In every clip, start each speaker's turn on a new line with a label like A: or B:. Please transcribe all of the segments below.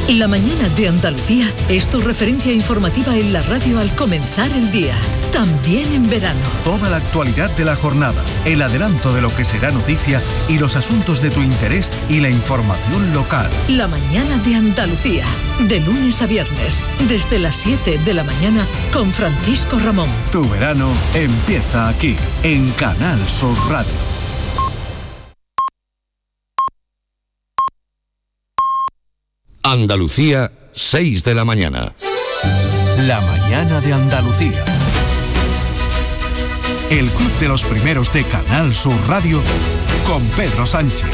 A: La mañana de Andalucía es tu referencia informativa en la radio al comenzar el día, también en verano.
B: Toda la actualidad de la jornada, el adelanto de lo que será noticia y los asuntos de tu interés y la información local.
A: La mañana de Andalucía, de lunes a viernes, desde las 7 de la mañana con Francisco Ramón.
B: Tu verano empieza aquí, en Canal Sur Radio.
C: Andalucía, 6 de la mañana.
B: La mañana de Andalucía. El club de los primeros de Canal Sur Radio con Pedro Sánchez.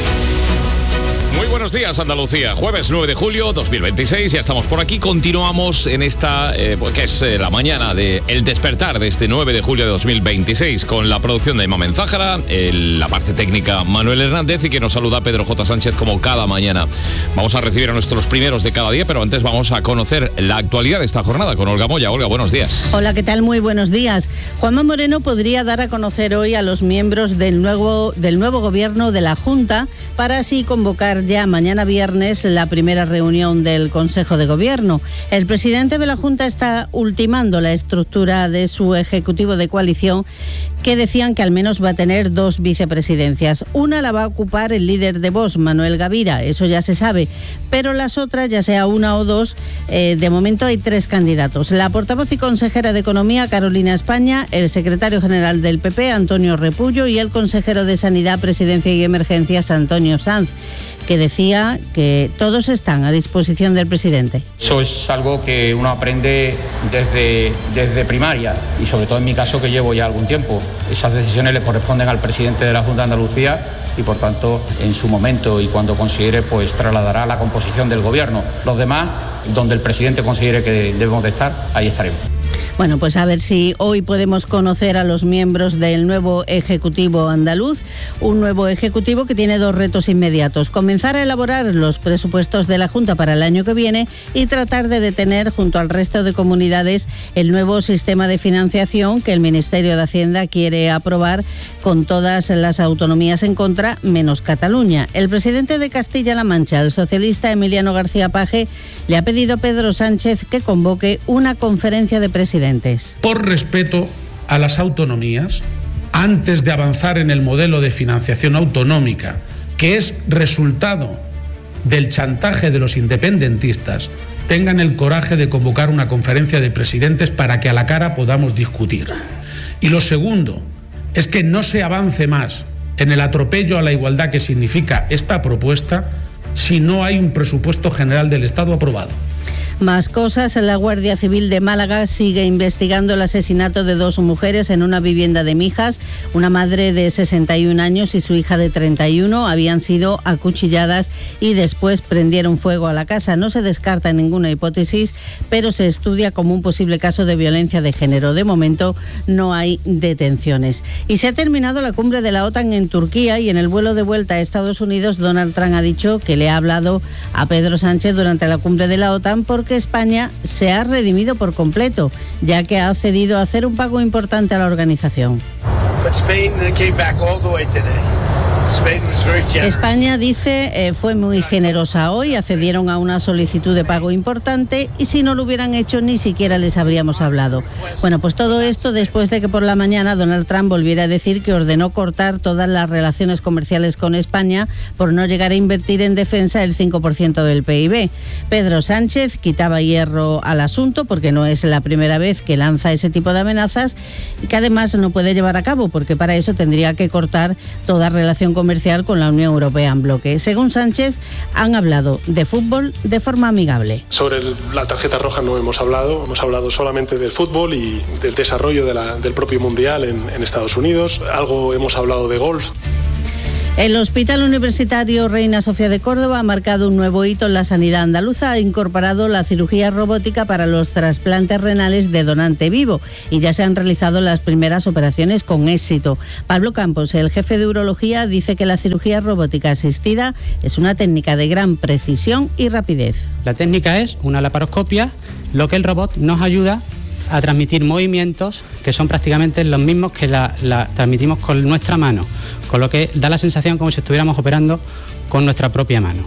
D: Muy buenos días, Andalucía. Jueves 9 de julio 2026, ya estamos por aquí. Continuamos en esta, que es la mañana de El Despertar de este 9 de julio de 2026, con la producción de Emma Menzájara, la parte técnica Manuel Hernández, y que nos saluda Pedro J. Sánchez como cada mañana. Vamos a recibir a nuestros primeros de cada día, pero antes vamos a conocer la actualidad de esta jornada con Olga Moya. Olga, buenos días.
E: Hola, ¿qué tal? Muy buenos días. Juanma Moreno podría dar a conocer hoy a los miembros del nuevo gobierno de la Junta para así convocar ya mañana viernes la primera reunión del Consejo de Gobierno. El presidente de la Junta está ultimando la estructura de su ejecutivo de coalición, que decían que al menos va a tener 2 vicepresidencias. Una la va a ocupar el líder de Vox, Manuel Gavira, eso ya se sabe, pero las otras, ya sea una o dos, de momento hay 3 candidatos. La portavoz y consejera de Economía, Carolina España, el secretario general del PP, Antonio Repullo, y el consejero de Sanidad, Presidencia y Emergencias, Antonio Sanz, que decía que todos están a disposición del presidente.
F: Eso es algo que uno aprende desde primaria, y sobre todo en mi caso, que llevo ya algún tiempo. Esas decisiones le corresponden al presidente de la Junta de Andalucía y, por tanto, en su momento y cuando considere, pues trasladará la composición del gobierno. Los demás, donde el presidente considere que debemos de estar, ahí estaremos.
E: Bueno, pues a ver si hoy podemos conocer a los miembros del nuevo Ejecutivo andaluz, un nuevo Ejecutivo que tiene 2 retos inmediatos: comenzar a elaborar los presupuestos de la Junta para el año que viene y tratar de detener, junto al resto de comunidades, el nuevo sistema de financiación que el Ministerio de Hacienda quiere aprobar, con todas las autonomías en contra, menos Cataluña. El presidente de Castilla-La Mancha, el socialista Emiliano García Paje, le ha pedido a Pedro Sánchez que convoque una conferencia de presidentes.
G: Por respeto a las autonomías, antes de avanzar en el modelo de financiación autonómica, que es resultado del chantaje de los independentistas, tengan el coraje de convocar una conferencia de presidentes para que a la cara podamos discutir. Y lo segundo es que no se avance más en el atropello a la igualdad que significa esta propuesta si no hay un presupuesto general del Estado aprobado.
E: Más cosas. La Guardia Civil de Málaga sigue investigando el asesinato de 2 mujeres en una vivienda de Mijas. Una madre de 61 años y su hija de 31 habían sido acuchilladas y después prendieron fuego a la casa. No se descarta ninguna hipótesis, pero se estudia como un posible caso de violencia de género. De momento no hay detenciones. Y se ha terminado la cumbre de la OTAN en Turquía, y en el vuelo de vuelta a Estados Unidos, Donald Trump ha dicho que le ha hablado a Pedro Sánchez durante la cumbre de la OTAN porque España se ha redimido por completo, ya que ha accedido a hacer un pago importante a la organización. España, dice, fue muy generosa hoy, accedieron a una solicitud de pago importante y si no lo hubieran hecho ni siquiera les habríamos hablado. Bueno, pues todo esto después de que por la mañana Donald Trump volviera a decir que ordenó cortar todas las relaciones comerciales con España por no llegar a invertir en defensa el 5% del PIB. Pedro Sánchez quitaba hierro al asunto porque no es la primera vez que lanza ese tipo de amenazas y que además no puede llevar a cabo porque para eso tendría que cortar toda relación comercial con la Unión Europea en bloque. Según Sánchez, han hablado de fútbol de forma amigable.
H: Sobre la tarjeta roja no hemos hablado solamente del fútbol y del desarrollo del propio Mundial en Estados Unidos. Algo hemos hablado de golf.
E: El Hospital Universitario Reina Sofía de Córdoba ha marcado un nuevo hito en la sanidad andaluza. Ha incorporado la cirugía robótica para los trasplantes renales de donante vivo y ya se han realizado las primeras operaciones con éxito. Pablo Campos, el jefe de urología, dice que la cirugía robótica asistida es una técnica de gran precisión y rapidez.
I: La técnica es una laparoscopia, lo que el robot nos ayuda a transmitir movimientos que son prácticamente los mismos que la transmitimos con nuestra mano, con lo que da la sensación como si estuviéramos operando con nuestra propia mano.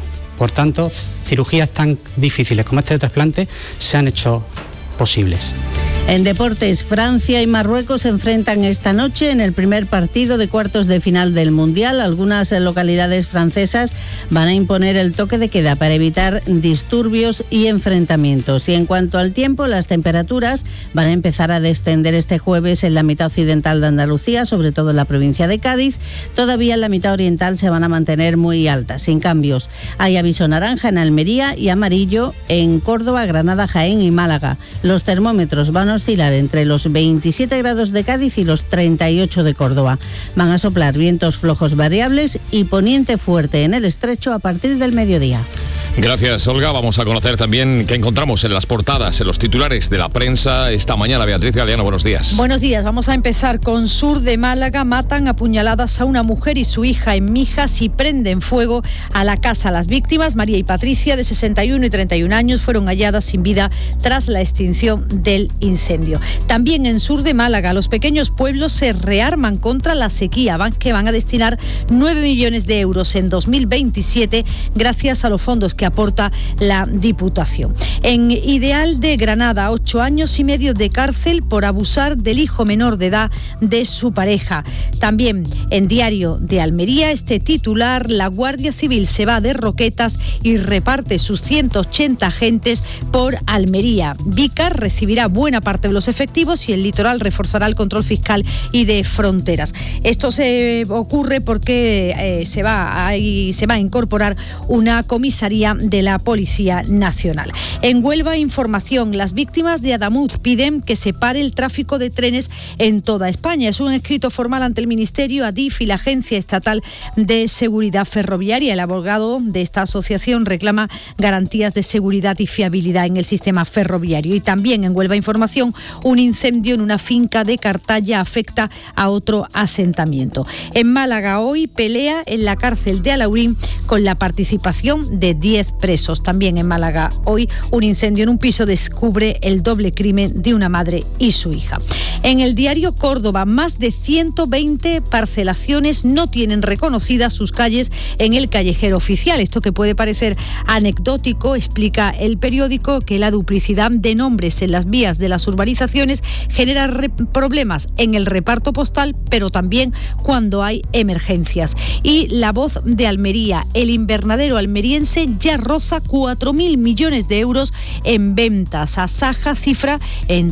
I: Por tanto, cirugías tan difíciles como este de trasplante se han hecho posibles.
E: En deportes, Francia y Marruecos se enfrentan esta noche en el primer partido de cuartos de final del Mundial. Algunas localidades francesas van a imponer el toque de queda para evitar disturbios y enfrentamientos. Y en cuanto al tiempo, las temperaturas van a empezar a descender este jueves en la mitad occidental de Andalucía, sobre todo en la provincia de Cádiz. Todavía en la mitad oriental se van a mantener muy altas, sin cambios. Hay aviso naranja en Almería y amarillo en Córdoba, Granada, Jaén y Málaga. Los termómetros van a oscilar entre los 27 grados de Cádiz y los 38 de Córdoba. Van a soplar vientos flojos variables y poniente fuerte en el estrecho a partir del mediodía.
D: Gracias, Olga. Vamos a conocer también qué encontramos en las portadas, en los titulares de la prensa esta mañana. Beatriz Galeano, buenos días.
J: Buenos días. Vamos a empezar con sur de Málaga. Matan a puñaladas a una mujer y su hija en Mijas y prenden fuego a la casa. Las víctimas, María y Patricia, de 61 y 31 años, fueron halladas sin vida tras la extinción del incendio. También en sur de Málaga, los pequeños pueblos se rearman contra la sequía, que van a destinar 9 millones de euros en 2027 gracias a los fondos que aporta la Diputación. En Ideal de Granada, 8 años y medio de cárcel por abusar del hijo menor de edad de su pareja. También en Diario de Almería, este titular: la Guardia Civil se va de Roquetas y reparte sus 180 agentes por Almería. Vícar recibirá buena parte de los efectivos y el litoral reforzará el control fiscal y de fronteras. Esto se ocurre porque se va a incorporar una comisaría de la Policía Nacional. En Huelva, información: las víctimas de Adamuz piden que se pare el tráfico de trenes en toda España. Es un escrito formal ante el Ministerio, ADIF y la Agencia Estatal de Seguridad Ferroviaria. El abogado de esta asociación reclama garantías de seguridad y fiabilidad en el sistema ferroviario. Y también en Huelva, información: un incendio en una finca de Cartaya afecta a otro asentamiento. En Málaga, hoy pelea en la cárcel de Alaurín con la participación de 10 presos. También en Málaga, hoy, un incendio en un piso descubre el doble crimen de una madre y su hija. En el diario Córdoba, más de 120 parcelaciones no tienen reconocidas sus calles en el callejero oficial. Esto, que puede parecer anecdótico, explica el periódico que la duplicidad de nombres en las vías de las urbanizaciones genera problemas en el reparto postal, pero también cuando hay emergencias. Y La Voz de Almería: el invernadero almeriense ya roza 4.000 millones de euros en ventas. Asaja cifra en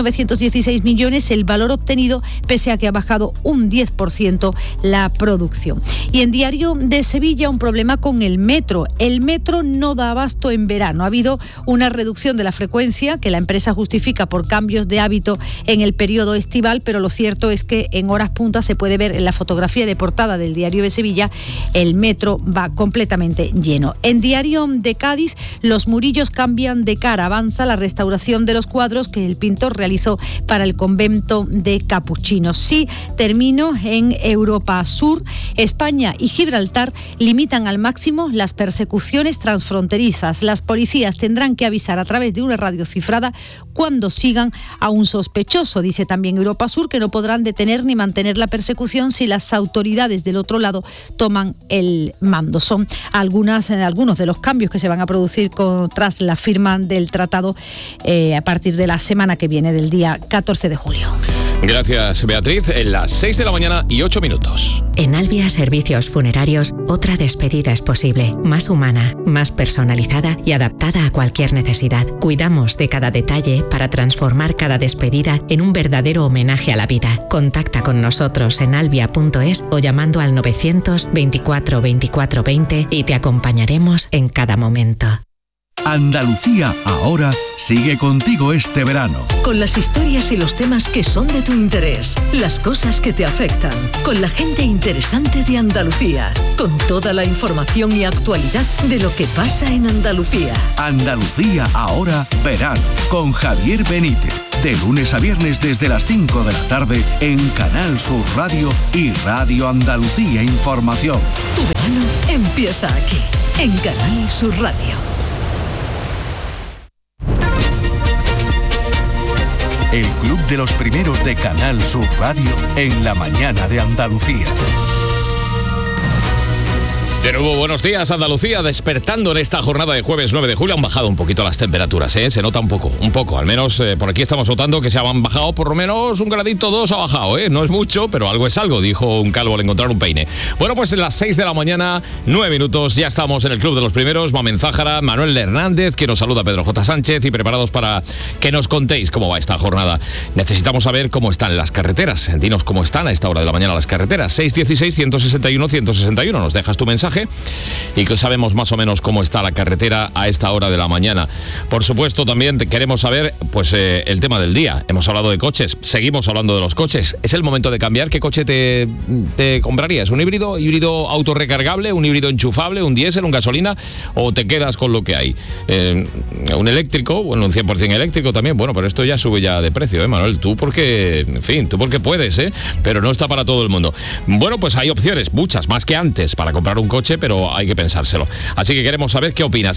J: 3.916 millones el valor obtenido, pese a que ha bajado un 10% la producción. Y en Diario de Sevilla, un problema con el metro. El metro no da abasto en verano. Ha habido una reducción de la frecuencia que la empresa justifica por cambios de hábito en el periodo estival, pero lo cierto es que en horas puntas se puede ver en la fotografía de portada del Diario de Sevilla, el metro va completamente lleno. En Diario de Cádiz, los Murillos cambian de cara. Avanza la restauración de los cuadros que el pintor realizó para el convento de capuchinos. Sí, termino en Europa Sur. España y Gibraltar limitan al máximo las persecuciones transfronterizas. Las policías tendrán que avisar a través de una radio cifrada cuando sigan a un sospechoso. Dice también Europa Sur que no podrán detener ni mantener la persecución si las autoridades del otro lado toman el mando. Son algunos de los cambios que se van a producir tras la firma del tratado a partir de la semana que viene, del día 14 de julio.
D: Gracias, Beatriz. En las 6 de la mañana y 8 minutos.
K: En Albia Servicios Funerarios, otra despedida es posible, más humana, más personalizada y adaptada a cualquier necesidad. Cuidamos de cada detalle para transformar cada despedida en un verdadero homenaje a la vida. Contacta con nosotros en albia.es o llamando al 924 24 20 y te acompañaremos en cada momento.
B: Andalucía Ahora sigue contigo este verano.
A: Con las historias y los temas que son de tu interés, las cosas que te afectan, con la gente interesante de Andalucía, con toda la información y actualidad de lo que pasa en Andalucía.
B: Andalucía Ahora verano, con Javier Benítez. De lunes a viernes desde las 5 de la tarde en Canal Sur Radio y Radio Andalucía Información.
A: Tu verano empieza aquí, en Canal Sur Radio.
B: El Club de los Primeros de Canal Sur Radio en la mañana de Andalucía.
D: De nuevo, buenos días, Andalucía, despertando en esta jornada de jueves 9 de julio. Han bajado un poquito las temperaturas, se nota un poco. Al menos por aquí estamos notando que se han bajado por lo menos 1 gradito, 2 ha bajado, no es mucho, pero algo es algo, dijo un calvo al encontrar un peine. Bueno, pues en las 6 de la mañana, 9 minutos, ya estamos en el Club de los Primeros. Mamen Zájara, Manuel Hernández, que nos saluda Pedro J. Sánchez, y preparados para que nos contéis cómo va esta jornada. Necesitamos saber cómo están las carreteras. Dinos cómo están a esta hora de la mañana las carreteras. 616-161-161, nos dejas tu mensaje y que sabemos más o menos cómo está la carretera a esta hora de la mañana. Por supuesto, también queremos saber pues el tema del día. Hemos hablado de coches, seguimos hablando de los coches. ¿Es el momento de cambiar? ¿Qué coche te comprarías? ¿Un híbrido autorrecargable, un híbrido enchufable, un diésel, un gasolina, o te quedas con lo que hay? Un eléctrico, bueno, un 100% eléctrico también, bueno, pero esto ya sube ya de precio, Manuel, tú porque puedes, pero no está para todo el mundo. Bueno, pues hay opciones, muchas, más que antes, para comprar un coche, pero hay que pensárselo. Así que queremos saber qué opina.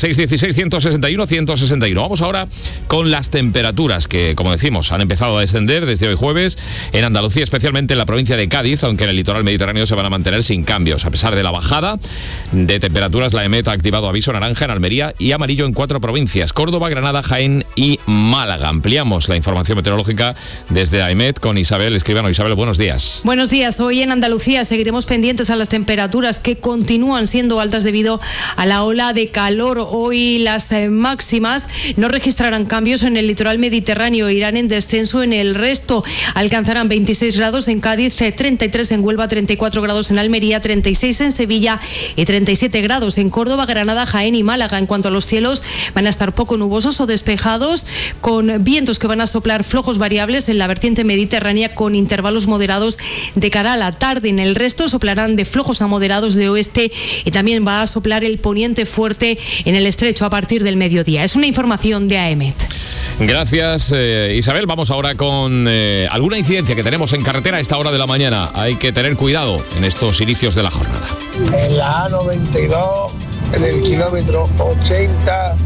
D: 616-161-161. Vamos ahora con las temperaturas que, como decimos, han empezado a descender desde hoy jueves en Andalucía, especialmente en la provincia de Cádiz, aunque en el litoral mediterráneo se van a mantener sin cambios. A pesar de la bajada de temperaturas, la EMET ha activado aviso naranja en Almería y amarillo en 4 provincias: Córdoba, Granada, Jaén y Málaga. Ampliamos la información meteorológica desde la EMET con Isabel Escribano. Isabel, buenos días.
L: Buenos días. Hoy en Andalucía seguiremos pendientes a las temperaturas que continúan siendo altas debido a la ola de calor. Hoy las máximas no registrarán cambios en el litoral mediterráneo, irán en descenso en el resto. Alcanzarán 26 grados en Cádiz, 33 en Huelva, 34 grados en Almería, 36 en Sevilla y 37 grados en Córdoba, Granada, Jaén y Málaga. En cuanto a los cielos, van a estar poco nubosos o despejados, con vientos que van a soplar flojos variables en la vertiente mediterránea con intervalos moderados de cara a la tarde. En el resto soplarán de flojos a moderados de oeste y también va a soplar el poniente fuerte en el estrecho a partir del mediodía. Es una información de AEMET.
D: Gracias, Isabel. Vamos ahora con alguna incidencia que tenemos en carretera a esta hora de la mañana. Hay que tener cuidado en estos inicios de la jornada.
M: En la A92, en el kilómetro 80,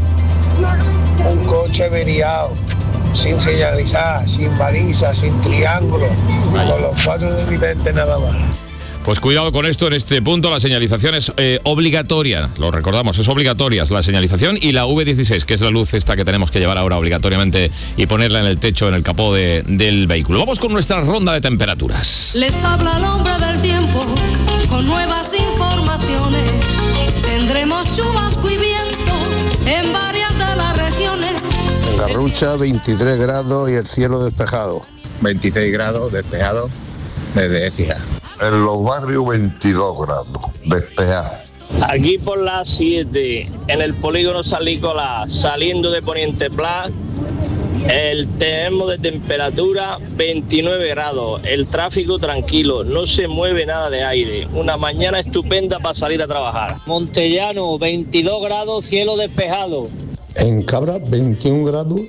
M: un coche averiado, sin señalizar, sin baliza, sin triángulo, con los 4 derribentes nada más.
D: Pues cuidado con esto en este punto. La señalización es obligatoria, lo recordamos, es obligatoria la señalización, y la V16, que es la luz esta que tenemos que llevar ahora obligatoriamente y ponerla en el techo, en el capó del vehículo. Vamos con nuestra ronda de temperaturas.
N: Les habla el hombre del tiempo con nuevas informaciones. Tendremos chubasco y viento en varias de las regiones.
O: En Garrucha 23 grados y el cielo despejado.
P: 26 grados despejado desde Écija.
Q: En los barrios 22 grados, despejado.
R: Aquí por las 7, en el polígono San Nicolás, saliendo de Poniente Pla, el termo de temperatura 29 grados, el tráfico tranquilo, no se mueve nada de aire, una mañana estupenda para salir a trabajar.
S: Montellano 22 grados, cielo despejado.
O: En Cabra 21 grados,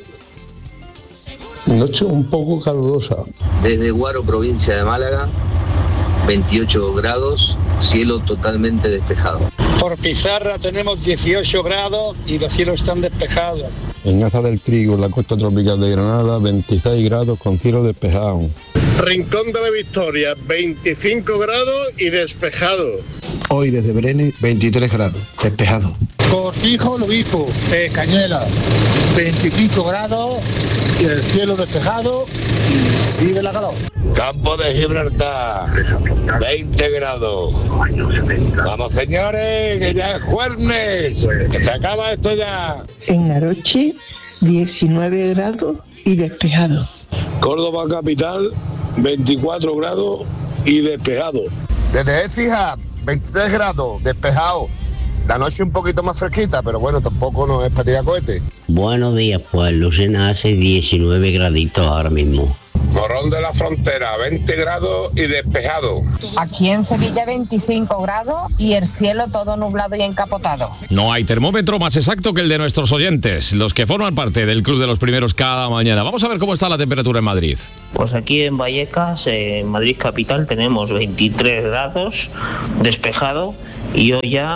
O: noche un poco calurosa.
T: Desde Guaro, provincia de Málaga, 28 grados, cielo totalmente despejado.
U: Por Pizarra tenemos 18 grados y los cielos están despejados.
O: En Aza del Trigo, en la costa tropical de Granada, 26 grados con cielo despejado.
V: Rincón de la Victoria, 25 grados y despejado.
O: Hoy desde Brenes, 23 grados, despejado.
U: Cortijo, el Obispo, Cañuela, 25 grados y el cielo despejado y sigue la calor.
Q: Campo de Gibraltar, 20 grados. Vamos, señores, que ya es jueves, que se acaba esto ya.
W: En Aroche, 19 grados y despejado.
Q: Córdoba capital, 24 grados y despejado.
O: Desde Écija, 23 grados, despejado. La noche un poquito más fresquita, pero bueno, tampoco no es para tirar cohetes.
X: Buenos días, pues Lucena hace 19 graditos ahora mismo.
Q: Morrón de la Frontera, 20 grados y despejado.
Y: Aquí en Sevilla 25 grados y el cielo todo nublado y encapotado.
D: No hay termómetro más exacto que el de nuestros oyentes, los que forman parte del Club de los Primeros cada mañana. Vamos a ver cómo está la temperatura en Madrid.
Z: Pues aquí en Vallecas, en Madrid capital, tenemos 23 grados, despejado, y hoy ya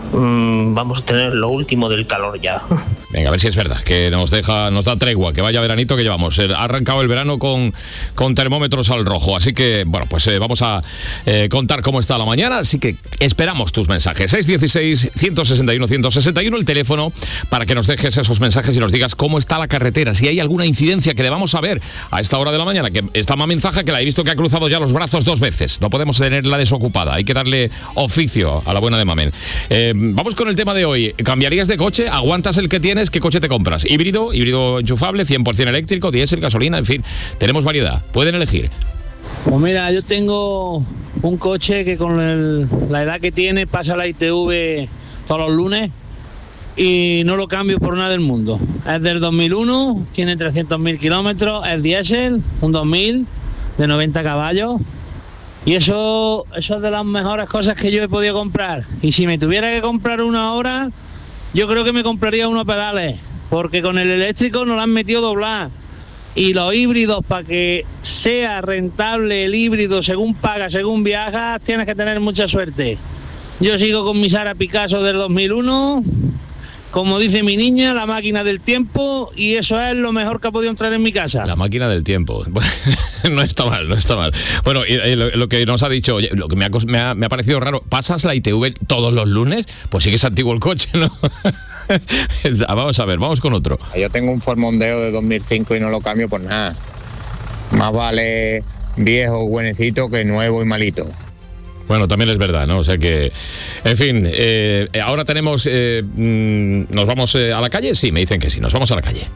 Z: vamos a tener lo último del calor ya.
D: Venga, a ver si es verdad, que nos da tregua, que vaya veranito que llevamos. Ha arrancado el verano con termómetros al rojo, así que, bueno, pues vamos a contar cómo está la mañana, así que esperamos tus mensajes. 616-161-161, el teléfono para que nos dejes esos mensajes y nos digas cómo está la carretera, si hay alguna incidencia que debamos saber a esta hora de la mañana, que esta mensaje que la he visto que ha cruzado ya los brazos 2 veces, no podemos tenerla desocupada, hay que darle oficio a la buena de Mamen. Vamos con el tema de hoy. ¿Cambiarías de coche? ¿Aguantas el que tienes? ¿Qué coche te compras? ¿Híbrido enchufable, 100% eléctrico, diésel, gasolina? En fin, tenemos variedad. Pueden elegir.
S: Pues mira, yo tengo un coche que con la edad que tiene pasa la ITV todos los lunes y no lo cambio por nada del mundo. Es del 2001, tiene 300.000 kilómetros, es diésel, un 2000 de 90 caballos. Y eso es de las mejores cosas que yo he podido comprar. Y si me tuviera que comprar uno ahora, yo creo que me compraría unos pedales, porque con el eléctrico nos lo han metido doblar. Y los híbridos, para que sea rentable el híbrido, según pagas, según viajas, tienes que tener mucha suerte. Yo sigo con mi Sara Picasso del 2001, como dice mi niña, la máquina del tiempo, y eso es lo mejor que ha podido entrar en mi casa.
D: La máquina del tiempo. No está mal. Bueno, y lo que nos ha dicho, oye, lo que me ha parecido raro, ¿pasas la ITV todos los lunes? Pues sí que es antiguo el coche, ¿no? Vamos a ver, vamos con otro.
P: Yo tengo un Ford Mondeo de 2005 y no lo cambio por nada. Más vale viejo, buenecito, que nuevo y malito.
D: Bueno, también es verdad, ¿no? O sea que, en fin, ahora tenemos... ¿nos vamos a la calle? Sí, me dicen que sí, nos vamos a la calle.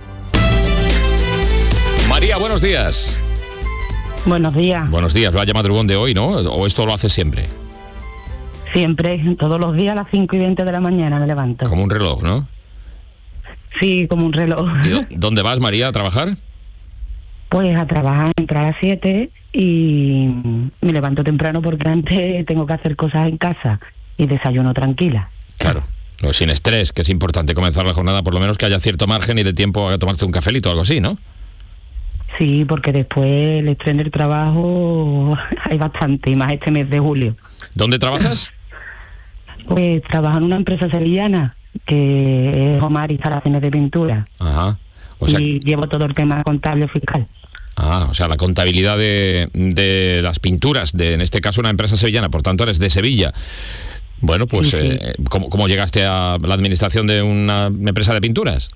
D: María, buenos días.
C: Buenos días.
D: Buenos días, vaya madrugón de hoy, ¿no? ¿O esto lo haces siempre?
C: Siempre, todos los días a las 5:20 de la mañana me levanto.
D: Como un reloj, ¿no?
C: Sí, como un reloj.
D: ¿Y dónde vas, María, a trabajar?
C: Pues a trabajar, entrar a las 7 y me levanto temprano porque antes tengo que hacer cosas en casa y desayuno tranquila.
D: Claro, sin estrés, que es importante comenzar la jornada, por lo menos que haya cierto margen y de tiempo a tomarte un cafelito o algo así, ¿no?
C: Sí, porque después el estrés del trabajo hay bastante, y más este mes de julio.
D: ¿Dónde trabajas?
C: Pues trabajo en una empresa sevillana que es Omar Instalaciones de Pintura.
D: Ajá.
C: Y llevo todo el tema contable fiscal.
D: O sea, la contabilidad de las pinturas, en este caso una empresa sevillana, por tanto eres de Sevilla. Bueno, pues sí. ¿Cómo llegaste a la administración de una empresa de pinturas?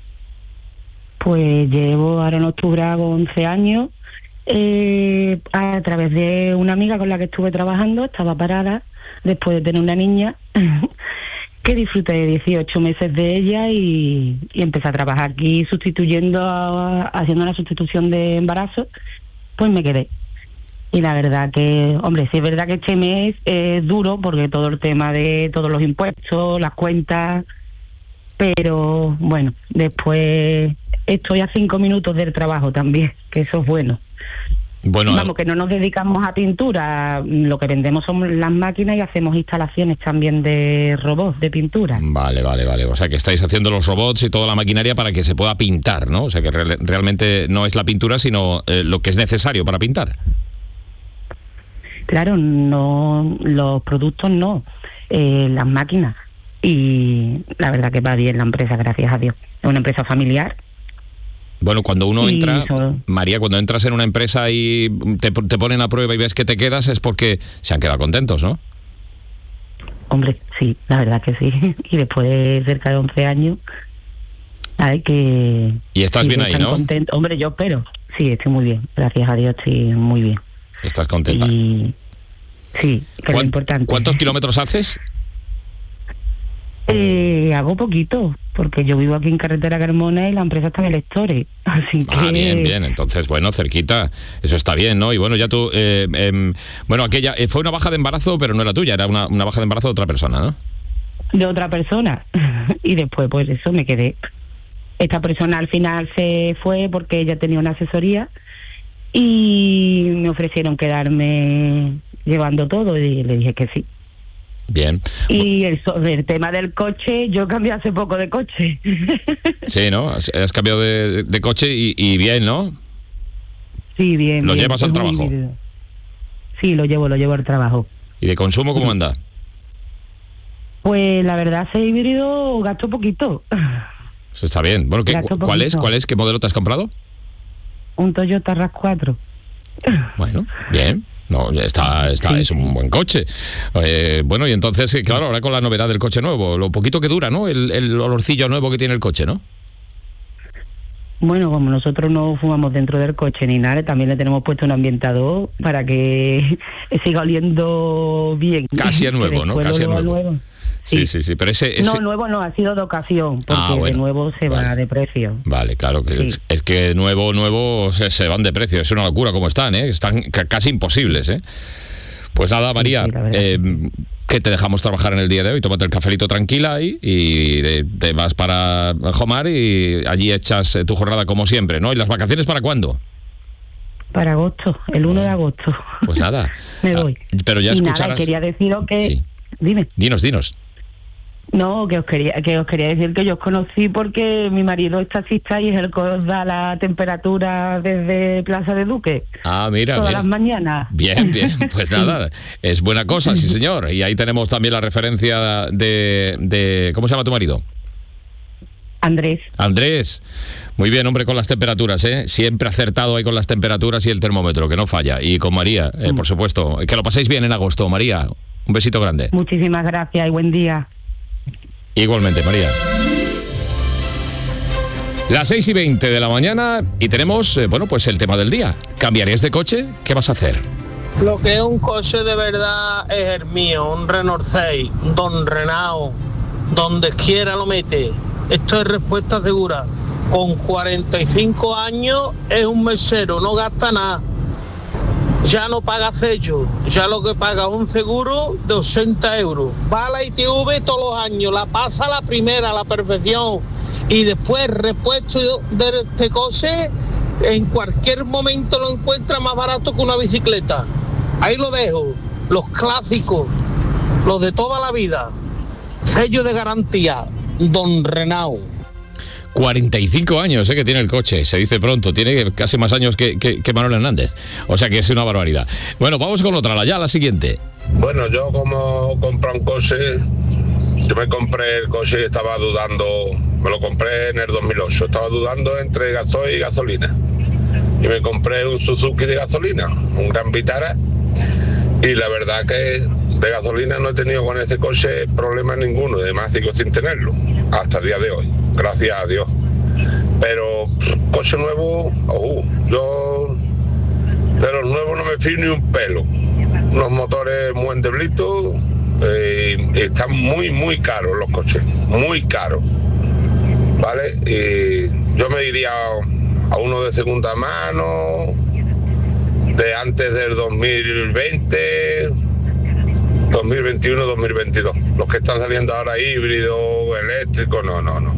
C: Pues llevo, ahora en octubre hago 11 años, a través de una amiga con la que estuve trabajando, estaba parada después de tener una niña, que disfruté de 18 meses de ella y empecé a trabajar aquí haciendo una sustitución de embarazo, pues me quedé. Y la verdad que, hombre, sí es verdad que este mes es duro porque todo el tema de todos los impuestos, las cuentas, pero bueno, después estoy a 5 minutos del trabajo también, que eso es bueno.
D: Bueno,
C: vamos, que no nos dedicamos a pintura, lo que vendemos son las máquinas y hacemos instalaciones también de robots de pintura.
D: Vale. O sea que estáis haciendo los robots y toda la maquinaria para que se pueda pintar, ¿no? O sea que realmente no es la pintura, sino lo que es necesario para pintar.
C: Claro, no, los productos no, las máquinas. Y la verdad que va bien la empresa, gracias a Dios. Es una empresa familiar.
D: Bueno, cuando uno entra, María, cuando entras en una empresa y te ponen a prueba y ves que te quedas, es porque se han quedado contentos, ¿no?
C: Hombre, sí, la verdad que sí. Y después de cerca de 11 años, hay que...
D: Y estás bien ahí, ¿no?
C: Contento. Hombre, yo espero. Sí, estoy muy bien. Gracias a Dios estoy muy bien.
D: ¿Estás contenta?
C: Sí, que es lo importante.
D: ¿Cuántos kilómetros haces?
C: Hago poquito, porque yo vivo aquí en Carretera Carmona y la empresa está en el Estore, así que...
D: Bien, entonces, bueno, cerquita, eso está bien, ¿no? Y bueno, ya tú, bueno, aquella, fue una baja de embarazo, pero no era tuya, era una baja de embarazo de otra persona, ¿no?
C: De otra persona, y después, pues eso, me quedé. Esta persona al final se fue porque ella tenía una asesoría y me ofrecieron quedarme llevando todo y le dije que sí.
D: Bien.
C: Y el tema del coche, yo cambié hace poco de coche.
D: Sí, ¿no? Has cambiado de coche y bien, ¿no?
C: Sí, bien.
D: ¿Lo llevas al trabajo?
C: Sí, lo llevo al trabajo.
D: ¿Y de consumo cómo anda?
C: Pues la verdad, ese híbrido gasto poquito.
D: Eso está bien. Bueno, ¿cuál es? ¿Qué modelo te has comprado?
C: Un Toyota RAV4.
D: Bueno, bien. No, está,
C: Sí.
D: es un buen coche. Bueno, y entonces, claro, ahora con la novedad del coche nuevo, lo poquito que dura, ¿no? El olorcillo nuevo que tiene el coche, ¿no?
C: Bueno, como nosotros no fumamos dentro del coche ni nada, también le tenemos puesto un ambientador para que siga oliendo bien.
D: Casi a nuevo, ¿no? Casi a nuevo. Sí, pero ese...
C: No, nuevo no, ha sido de ocasión, porque de nuevo se va de precio.
D: Vale, claro, que
C: Sí.
D: es que nuevo se van de precio. Es una locura como están, ¿eh? Están casi imposibles, ¿eh? Pues nada, María, que te dejamos trabajar en el día de hoy. Tómate el cafelito tranquila y te vas para Jomar y allí echas tu jornada como siempre, ¿no? ¿Y las vacaciones para cuándo?
C: Para agosto, el 1 de agosto.
D: Pues nada.
C: Me voy.
D: Pero ya
C: y
D: escucharás...
C: nada, quería deciros que...
D: Sí.
C: Dime.
D: Dinos.
C: No, que os quería decir que yo os conocí porque mi marido es taxista y es el que os da la temperatura desde Plaza de Duque.
D: Ah, mira.
C: Todas las mañanas.
D: Bien, pues nada, es buena cosa, sí señor. Y ahí tenemos también la referencia de ¿cómo se llama tu marido? Andrés. Muy bien, hombre, con las temperaturas, ¿eh? Siempre acertado ahí con las temperaturas y el termómetro, que no falla. Y con María, por supuesto. Que lo paséis bien en agosto, María. Un besito grande.
C: Muchísimas gracias y buen día.
D: Igualmente, María. Las 6:20 de la mañana y tenemos, pues el tema del día. ¿Cambiarías de coche? ¿Qué vas a hacer?
S: Lo que es un coche de verdad es el mío, un Renault 6, un Don Renault, donde quiera lo mete. Esto es respuesta segura. Con 45 años es un mesero, no gasta nada. Ya no paga sello, ya lo que paga un seguro de 80 euros. Va a la ITV todos los años, la pasa la primera, a la perfección. Y después repuesto de este coche, en cualquier momento lo encuentra más barato que una bicicleta. Ahí lo dejo, los clásicos, los de toda la vida. Sello de garantía, Don Renault.
D: 45 años que tiene el coche, se dice pronto, tiene casi más años que Manuel Hernández, o sea que es una barbaridad. Bueno, vamos con otra, la siguiente.
Q: Bueno, yo como compré un coche, yo me compré el coche y estaba dudando, me lo compré en el 2008, estaba dudando entre gasoil y gasolina. Y me compré un Suzuki de gasolina, un Gran Vitara, y la verdad que de gasolina no he tenido con este coche problema ninguno, además sigo sin tenerlo, hasta el día de hoy, gracias a Dios. Pero coche nuevo, yo de los nuevos no me fío ni un pelo. Unos motores muy endeblitos, están muy caros los coches, muy caros, ¿vale? Y yo me iría a uno de segunda mano, de antes del 2020, 2021, 2022. Los que están saliendo ahora híbridos, eléctricos, no.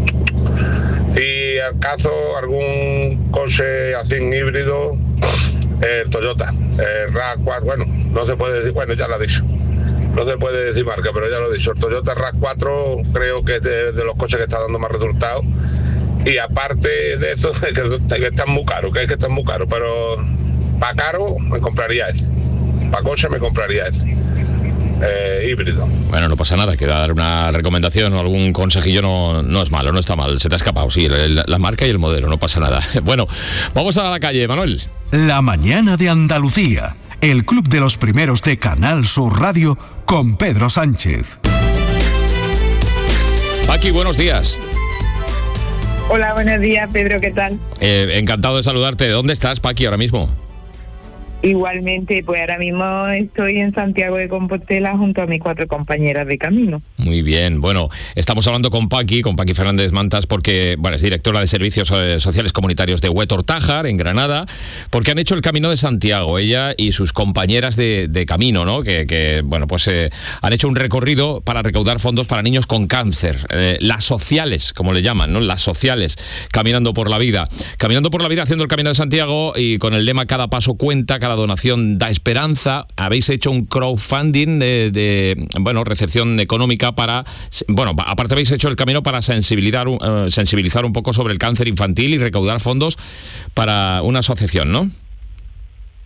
Q: Si acaso algún coche así híbrido, el Toyota, el RAV4, bueno, no se puede decir, bueno, ya lo he dicho. No se puede decir marca, pero ya lo he dicho. El Toyota RAV4 creo que es de los coches que está dando más resultados. Y aparte de eso, que están muy caros, que están muy caros, pero para caro me compraría ese. Para coche me compraría ese. Híbrido.
D: Bueno, no pasa nada, que dar una recomendación o algún consejillo no es malo, no está mal, se te ha escapado, sí, la marca y el modelo, no pasa nada. Bueno, vamos a la calle, Manuel.
B: La mañana de Andalucía, el club de los primeros de Canal Sur Radio con Pedro Sánchez.
D: Paqui, buenos días.
E: Hola, buenos días, Pedro, ¿qué tal?
D: Encantado de saludarte. ¿Dónde estás, Paqui, ahora mismo?
E: Igualmente, pues ahora mismo estoy en Santiago de Compostela junto a mis 4 compañeras de camino.
D: Muy bien, bueno, estamos hablando con Paqui Fernández Mantas, porque es directora de Servicios Sociales Comunitarios de Huétor Tájar, en Granada, porque han hecho el Camino de Santiago, ella y sus compañeras de camino, ¿no? Que han hecho un recorrido para recaudar fondos para niños con cáncer, las sociales, como le llaman, ¿no? Las sociales, caminando por la vida haciendo el Camino de Santiago y con el lema Cada paso cuenta, cada donación da esperanza. Habéis hecho un crowdfunding de recepción económica para, aparte habéis hecho el camino para sensibilizar un poco sobre el cáncer infantil y recaudar fondos para una asociación, ¿no?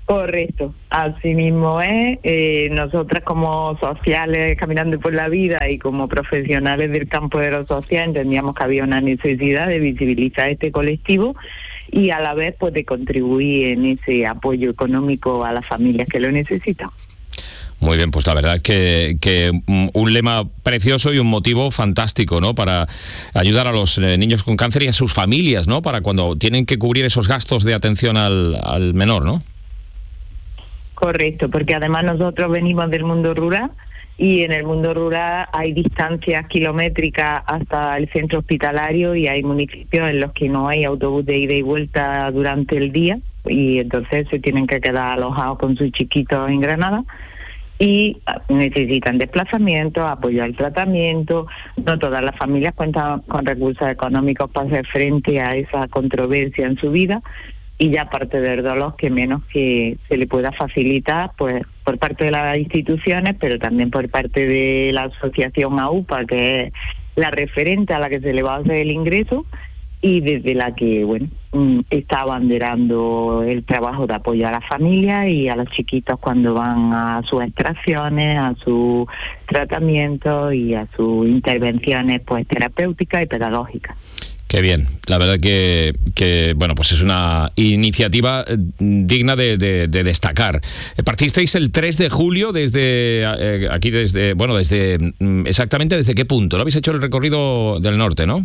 E: Correcto, así mismo es. Nosotras como sociales caminando por la vida y como profesionales del campo de lo social entendíamos que había una necesidad de visibilizar este colectivo y a la vez pues de contribuir en ese apoyo económico a las familias que lo necesitan.
D: Muy bien, pues la verdad es que un lema precioso y un motivo fantástico, ¿no? Para ayudar a los niños con cáncer y a sus familias, ¿no? Para cuando tienen que cubrir esos gastos de atención al menor, ¿no?
E: Correcto, porque además nosotros venimos del mundo rural y en el mundo rural hay distancias kilométricas hasta el centro hospitalario y hay municipios en los que no hay autobús de ida y vuelta durante el día y entonces se tienen que quedar alojados con sus chiquitos en Granada y necesitan desplazamiento, apoyo al tratamiento. No todas las familias cuentan con recursos económicos para hacer frente a esa controversia en su vida. Y ya aparte del dolor, que menos que se le pueda facilitar pues por parte de las instituciones, pero también por parte de la asociación AUPA, que es la referente a la que se le va a hacer el ingreso y desde la que está abanderando el trabajo de apoyo a la familia y a los chiquitos cuando van a sus extracciones, a su tratamiento y a sus intervenciones pues terapéuticas y pedagógicas.
D: Qué bien, la verdad que bueno, pues es una iniciativa digna de destacar. Partisteis el 3 de julio desde aquí, desde exactamente desde qué punto. ¿Lo habéis hecho el recorrido del norte, no?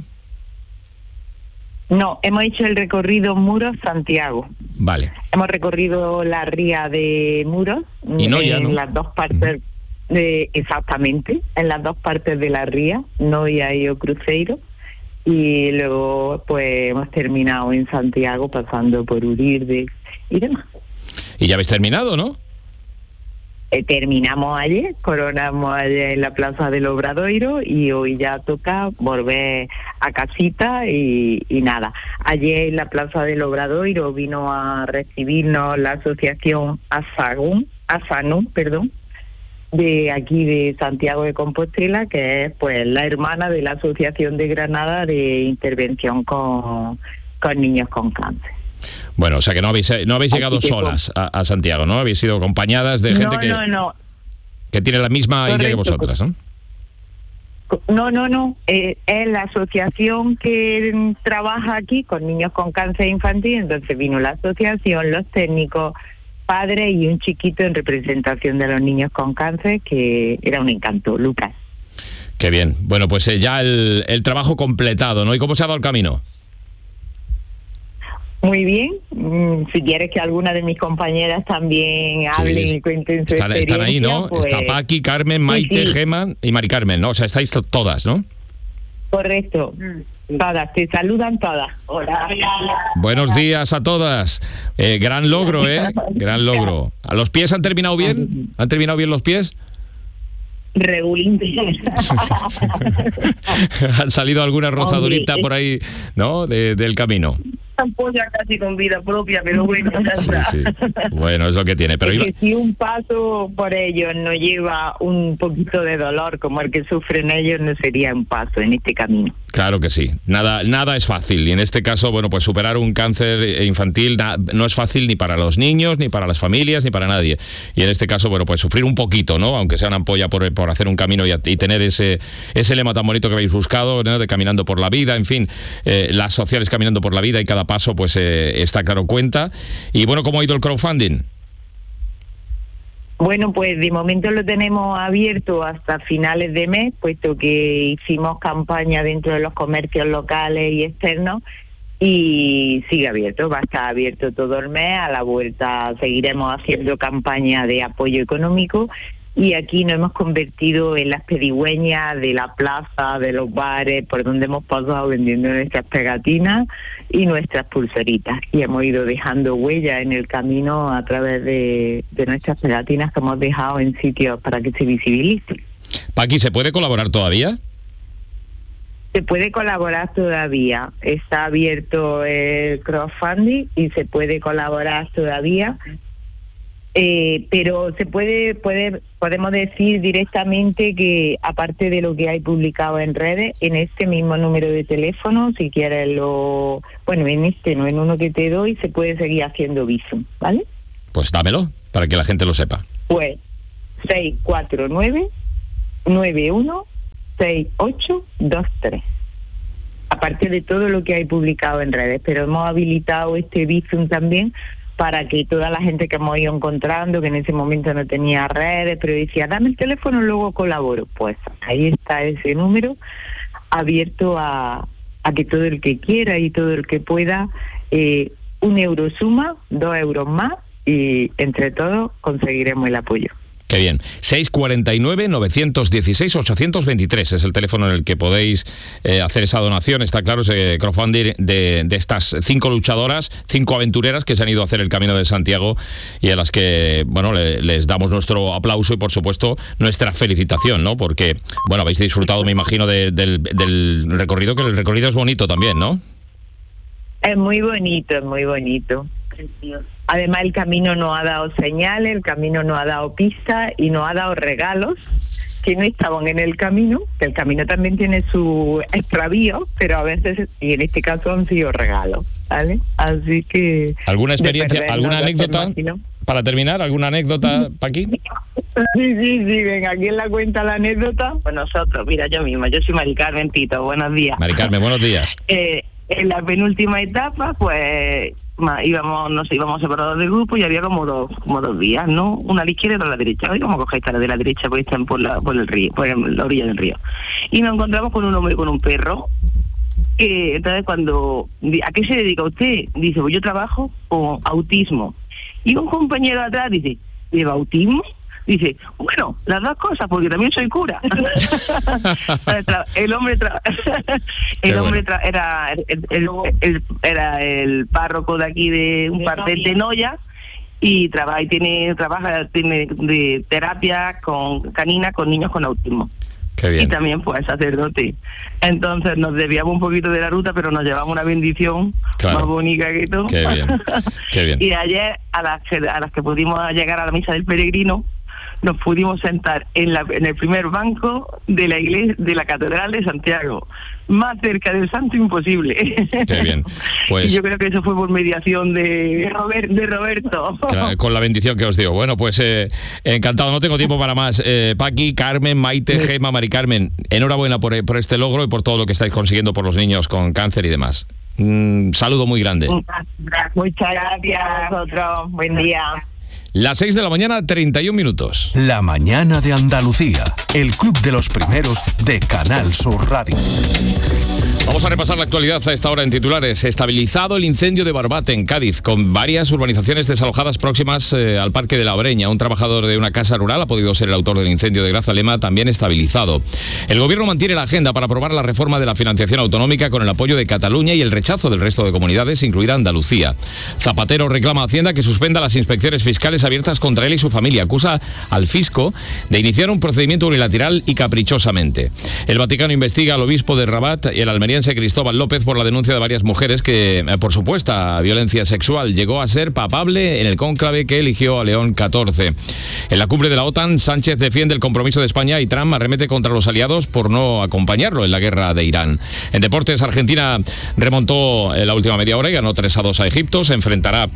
E: No, hemos hecho el recorrido Muros-Santiago.
D: Vale.
E: Hemos recorrido la ría de Muros
D: y Noia, ¿no?
E: Las dos partes, exactamente, en las dos partes de la ría, Noia y o Cruzeiro. Y luego pues hemos terminado en Santiago pasando por Urirde y demás.
D: Y ya habéis terminado, ¿no?
E: Terminamos ayer, coronamos ayer en la Plaza del Obradoiro y hoy ya toca volver a casita y nada. Ayer en la Plaza del Obradoiro vino a recibirnos la asociación Asanum, de aquí de Santiago de Compostela, que es pues la hermana de la Asociación de Granada de Intervención con niños con cáncer.
D: Bueno, o sea que no habéis llegado solas a Santiago, ¿no? Habéis sido acompañadas de gente que tiene la misma idea que vosotras, ¿no?
E: No. Es la asociación que trabaja aquí con niños con cáncer infantil, entonces vino la asociación, los técnicos, padre y un chiquito en representación de los niños con cáncer, que era un encanto, Lucas.
D: Qué bien. Bueno, pues ya el trabajo completado, ¿no? ¿Y cómo se ha dado el camino?
E: Muy bien. Si quieres que alguna de mis compañeras también hablen y cuenten su experiencia.
D: Están ahí, ¿no? Pues, está Paqui, Carmen, Maite, Gema y Mari Carmen, ¿no? O sea, estáis todas, ¿no?
E: Correcto. Todas, te saludan todas. Hola.
D: Buenos días a todas. Gran logro, ¿eh? Gran logro. ¿A los pies han terminado bien? ¿Han terminado bien los pies?
E: Regulín.
D: Han salido alguna rozadurita por ahí, ¿no? Del camino.
E: Ampolla casi con vida propia, pero bueno,
D: sí. Bueno, es lo que tiene. Pero
E: que si un paso por ellos no lleva un poquito de dolor como el que sufren ellos, no sería un paso en este camino.
D: Claro que sí. Nada es fácil. Y en este caso, bueno, pues superar un cáncer infantil no es fácil ni para los niños, ni para las familias, ni para nadie. Y en este caso, bueno, pues sufrir un poquito, ¿no? Aunque sea una ampolla por hacer un camino y tener ese lema tan bonito que habéis buscado, ¿no? De caminando por la vida, en fin, las sociales caminando por la vida, y cada paso, pues está claro, cuenta. Y bueno, ¿cómo ha ido el crowdfunding?
E: Bueno, pues de momento lo tenemos abierto hasta finales de mes, puesto que hicimos campaña dentro de los comercios locales y externos, y sigue abierto, va a estar abierto todo el mes. A la vuelta seguiremos haciendo campaña de apoyo económico, y aquí nos hemos convertido en las pedigüeñas de la plaza, de los bares, por donde hemos pasado vendiendo nuestras pegatinas y nuestras pulseritas, y hemos ido dejando huella en el camino a través de nuestras pegatinas que hemos dejado en sitios para que se visibilice.
D: Paqui, ¿se puede colaborar todavía?
E: Se puede colaborar todavía, está abierto el crowdfunding y se puede colaborar todavía. Pero podemos decir directamente que, aparte de lo que hay publicado en redes, en este mismo número de teléfono, si quieres en uno que te doy, se puede seguir haciendo Bizum, ¿vale?
D: Pues dámelo, para que la gente lo sepa.
E: Pues 649-916823. Aparte de todo lo que hay publicado en redes, pero hemos habilitado este Bizum también para que toda la gente que hemos ido encontrando, que en ese momento no tenía redes, pero decía, dame el teléfono, luego colaboro. Pues ahí está ese número abierto a que todo el que quiera y todo el que pueda, 1 euro suma, 2 euros más, y entre todos conseguiremos el apoyo.
D: Qué bien. 649-916-823 es el teléfono en el que podéis hacer esa donación. Está claro, ese crowdfunding de estas 5 luchadoras, 5 aventureras que se han ido a hacer el Camino de Santiago y a las que, bueno, les damos nuestro aplauso y, por supuesto, nuestra felicitación, ¿no? Porque, bueno, habéis disfrutado, me imagino, del recorrido, que el recorrido es bonito también, ¿no?
E: Es muy bonito, es muy bonito. Además, el camino nos ha dado señales, el camino nos ha dado pistas y nos ha dado regalos que no estaban en el camino, que el camino también tiene su extravío, pero a veces, y en este caso, han sido regalos, ¿vale? Así que...
D: ¿Alguna experiencia, alguna anécdota? Para terminar, ¿alguna anécdota, Paqui?
E: Sí, venga, ¿quién la cuenta la anécdota? Pues nosotros, mira, yo misma, yo soy Mari Carmen Tito, buenos días.
D: Mari Carmen, buenos días.
E: En la penúltima etapa, pues... nos íbamos separados del grupo y había como dos vías, ¿no? Una a la izquierda y otra a la derecha. Hoy vamos a coger esta de la derecha porque están por el río, por la orilla del río. Y nos encontramos con un hombre con un perro. Entonces, ¿a qué se dedica usted? Dice, pues yo trabajo con autismo. Y un compañero de atrás dice, ¿lleva autismo? Dice, bueno, las dos cosas, porque también soy cura. El hombre era el párroco de aquí de un par de Noya y tiene de terapia canina con niños con autismo.
D: Qué bien.
E: Y también pues sacerdote. Entonces nos desviamos un poquito de la ruta, pero nos llevamos una bendición más bonita que todo.
D: Qué bien. Qué bien.
E: Y ayer a las que pudimos llegar a la misa del peregrino, nos pudimos sentar en el primer banco de la iglesia de la Catedral de Santiago, más cerca del santo imposible.
D: Qué bien. Pues,
E: y yo creo que eso fue por mediación de Roberto.
D: Con la bendición que os dio. Bueno, pues encantado, no tengo tiempo para más. Paqui, Carmen, Maite, Gema, Mari Carmen, enhorabuena por este logro y por todo lo que estáis consiguiendo por los niños con cáncer y demás. Saludo muy grande.
E: Muchas gracias a vosotros. Buen día.
D: Las 6 de la mañana, 31 minutos.
B: La mañana de Andalucía, el club de los primeros de Canal Sur Radio.
D: Vamos a repasar la actualidad a esta hora en titulares. Estabilizado el incendio de Barbate en Cádiz, con varias urbanizaciones desalojadas próximas al Parque de la Breña. Un trabajador de una casa rural ha podido ser el autor del incendio de Grazalema, también estabilizado. El gobierno mantiene la agenda para aprobar la reforma de la financiación autonómica con el apoyo de Cataluña y el rechazo del resto de comunidades, incluida Andalucía. Zapatero reclama a Hacienda que suspenda las inspecciones fiscales abiertas contra él y su familia. Acusa al fisco de iniciar un procedimiento unilateral y caprichosamente. El Vaticano investiga al obispo de Rabat y el almeriense Cristóbal López por la denuncia de varias mujeres que, por supuesta violencia sexual, llegó a ser papable en el cónclave que eligió a León XIV. En la cumbre de la OTAN, Sánchez defiende el compromiso de España y Trump arremete contra los aliados por no acompañarlo en la guerra de Irán. En deportes, Argentina remontó en la última media hora y ganó 3-2 a Egipto. Se enfrentará,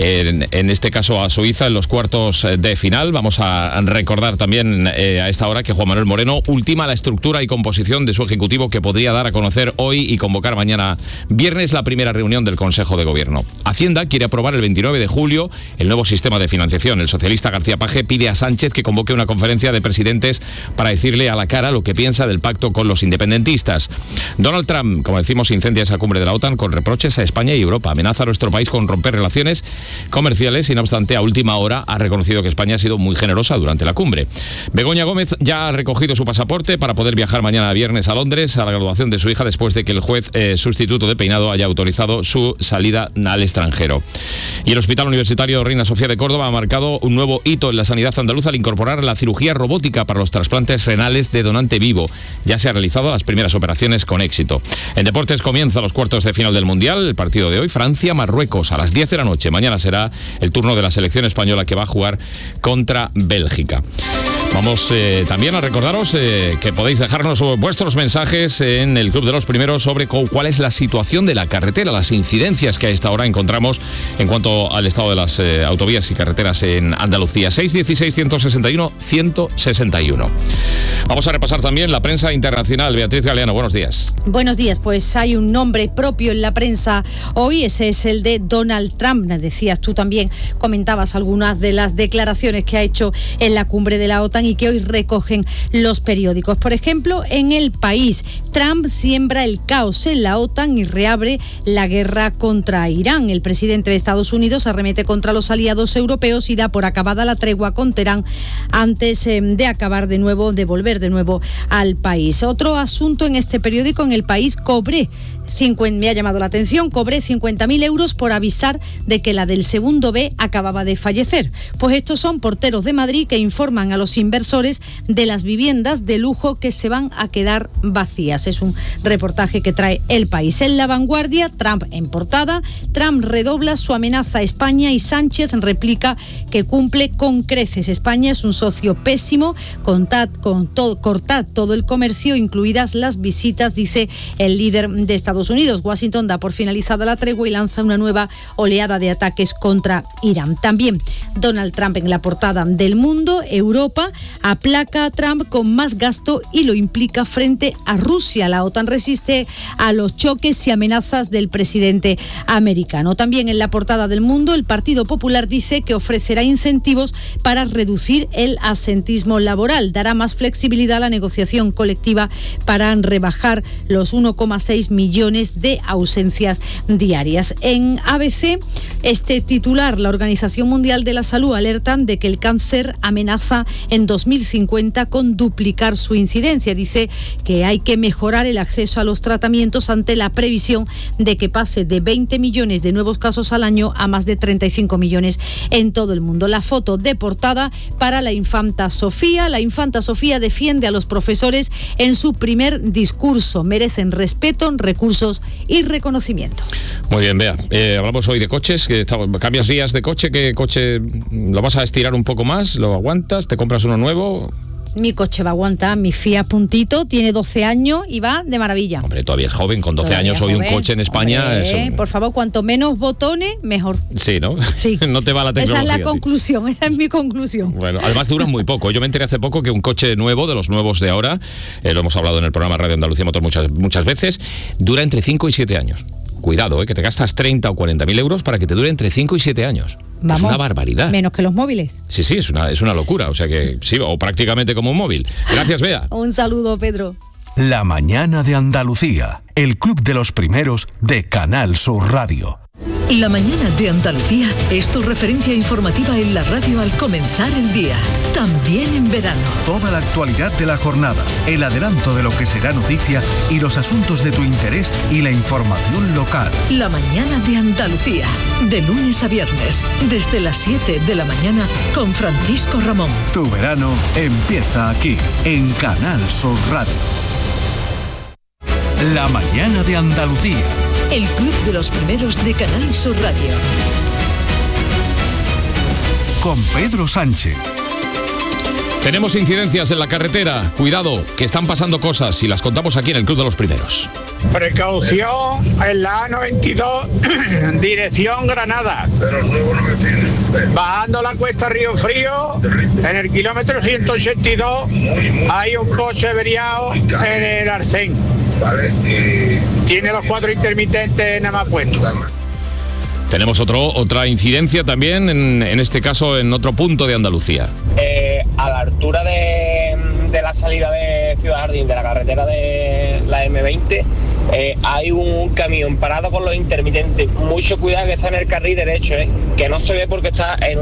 D: en este caso, a Suiza en los cuartos de final. Vamos a recordar también a esta hora que Juan Manuel Moreno ultima la estructura y composición de su ejecutivo, que podría dar a conocer hoy y convocar mañana viernes la primera reunión del Consejo de Gobierno. Hacienda quiere aprobar el 29 de julio el nuevo sistema de financiación. El socialista García Paje pide a Sánchez que convoque una conferencia de presidentes para decirle a la cara lo que piensa del pacto con los independentistas. Donald Trump, como decimos, incendia esa cumbre de la OTAN con reproches a España y Europa. Amenaza a nuestro país con romper relaciones comerciales y, no obstante, a última hora ha reconocido que España ha sido muy generosa durante la cumbre. Begoña Gómez ya ha recogido su pasaporte para poder viajar mañana viernes a Londres a la graduación de su hija, después de que el juez sustituto de Peinado haya autorizado su salida al extranjero. Y el Hospital Universitario Reina Sofía de Córdoba ha marcado un nuevo hito en la sanidad andaluza al incorporar la cirugía robótica para los trasplantes renales de donante vivo. Ya se han realizado las primeras operaciones con éxito. En deportes comienza los cuartos de final del Mundial. El partido de hoy, Francia-Marruecos, a las 10 de la noche. Mañana será el turno de la selección española, que va a jugar contra Bélgica. Vamos también a recordaros que podéis dejarnos vuestros mensajes en el Club de los Primeros sobre cuál es la situación de la carretera, las incidencias que a esta hora encontramos en cuanto al estado de las autovías y carreteras en Andalucía. 616-161-161. Vamos a repasar también la prensa internacional. Beatriz Galeano, buenos días.
F: Buenos días, pues hay un nombre propio en la prensa hoy, ese es el de Donald Trump. Decías tú también, comentabas algunas de las declaraciones que ha hecho en la cumbre de la OTAN y que hoy recogen los periódicos. Por ejemplo, en El País, Trump siembra el caos en la OTAN y reabre la guerra contra Irán. El presidente de Estados Unidos arremete contra los aliados europeos y da por acabada la tregua con Teherán antes de volver de nuevo al país. Otro asunto en este periódico, en El País, me ha llamado la atención, cobré 50.000 euros por avisar de que la del segundo B acababa de fallecer. Pues estos son porteros de Madrid que informan a los inversores de las viviendas de lujo que se van a quedar vacías. Es un reportaje que trae El País. En La Vanguardia, Trump en portada, Trump redobla su amenaza a España y Sánchez replica que cumple con creces. España es un socio pésimo, cortad todo el comercio, incluidas las visitas, dice el líder de Estados Unidos. Washington da por finalizada la tregua y lanza una nueva oleada de ataques contra Irán. También Donald Trump en la portada del Mundo. Europa aplaca a Trump con más gasto y lo implica frente a Rusia. La OTAN resiste a los choques y amenazas del presidente americano. También en la portada del Mundo, el Partido Popular dice que ofrecerá incentivos para reducir el absentismo laboral. Dará más flexibilidad a la negociación colectiva para rebajar los 1,6 millones de ausencias diarias. En ABC, este titular, la Organización Mundial de la Salud alertan de que el cáncer amenaza en 2050 con duplicar su incidencia. Dice que hay que mejorar el acceso a los tratamientos ante la previsión de que pase de 20 millones de nuevos casos al año a más de 35 millones en todo el mundo. La foto de portada para la infanta Sofía. La infanta Sofía defiende a los profesores en su primer discurso. Merecen respeto, recursos y reconocimiento.
D: Muy bien, Bea. Hablamos hoy de coches. ¿Cambias días de coche? ¿Qué coche lo vas a estirar un poco más? ¿Lo aguantas? ¿Te compras uno nuevo?
F: Mi coche va a aguantar, mi Fiat Puntito, tiene 12 años y va de maravilla.
D: Hombre, todavía es joven, con 12 años hoy un coche en España...
F: Por favor, cuanto menos botones, mejor.
D: Sí, ¿no?
F: Sí.
D: No te va la tecnología.
F: Esa es la conclusión, esa es mi conclusión.
D: Bueno, además duran muy poco. Yo me enteré hace poco que un coche nuevo, de los nuevos de ahora, lo hemos hablado en el programa Radio Andalucía Motor muchas veces, dura entre 5 y 7 años. Cuidado, que te gastas 30 o 40.000 euros para que te dure entre 5 y 7 años. Vamos, es una barbaridad.
F: Menos que los móviles.
D: Sí, es una locura. O sea que sí, o prácticamente como un móvil. Gracias, Bea.
F: Un saludo, Pedro.
B: La mañana de Andalucía, el club de los primeros de Canal Sur Radio.
A: La mañana de Andalucía es tu referencia informativa en la radio al comenzar el día, también en verano.
B: Toda la actualidad de la jornada, el adelanto de lo que será noticia y los asuntos de tu interés y la información local.
A: La mañana de Andalucía, de lunes a viernes, desde las 7 de la mañana con Francisco Ramón.
B: Tu verano empieza aquí, en Canal Sur Radio. La mañana de Andalucía.
A: El club de los primeros de Canal Sur Radio.
B: Con Pedro Sánchez.
D: Tenemos incidencias en la carretera. Cuidado, que están pasando cosas y las contamos aquí en el Club de los Primeros.
U: Precaución en la A92, dirección Granada. Bajando la cuesta Río Frío, en el kilómetro 182, hay un coche averiado en el arcén. Tiene los 4 intermitentes nada más puestos.
D: Tenemos otra incidencia también, en este caso en otro punto de Andalucía.
R: A la altura de la salida de Ciudad Jardín, de la carretera de la M20, hay un camión parado con los intermitentes. Mucho cuidado, que está en el carril derecho, que no se ve porque está en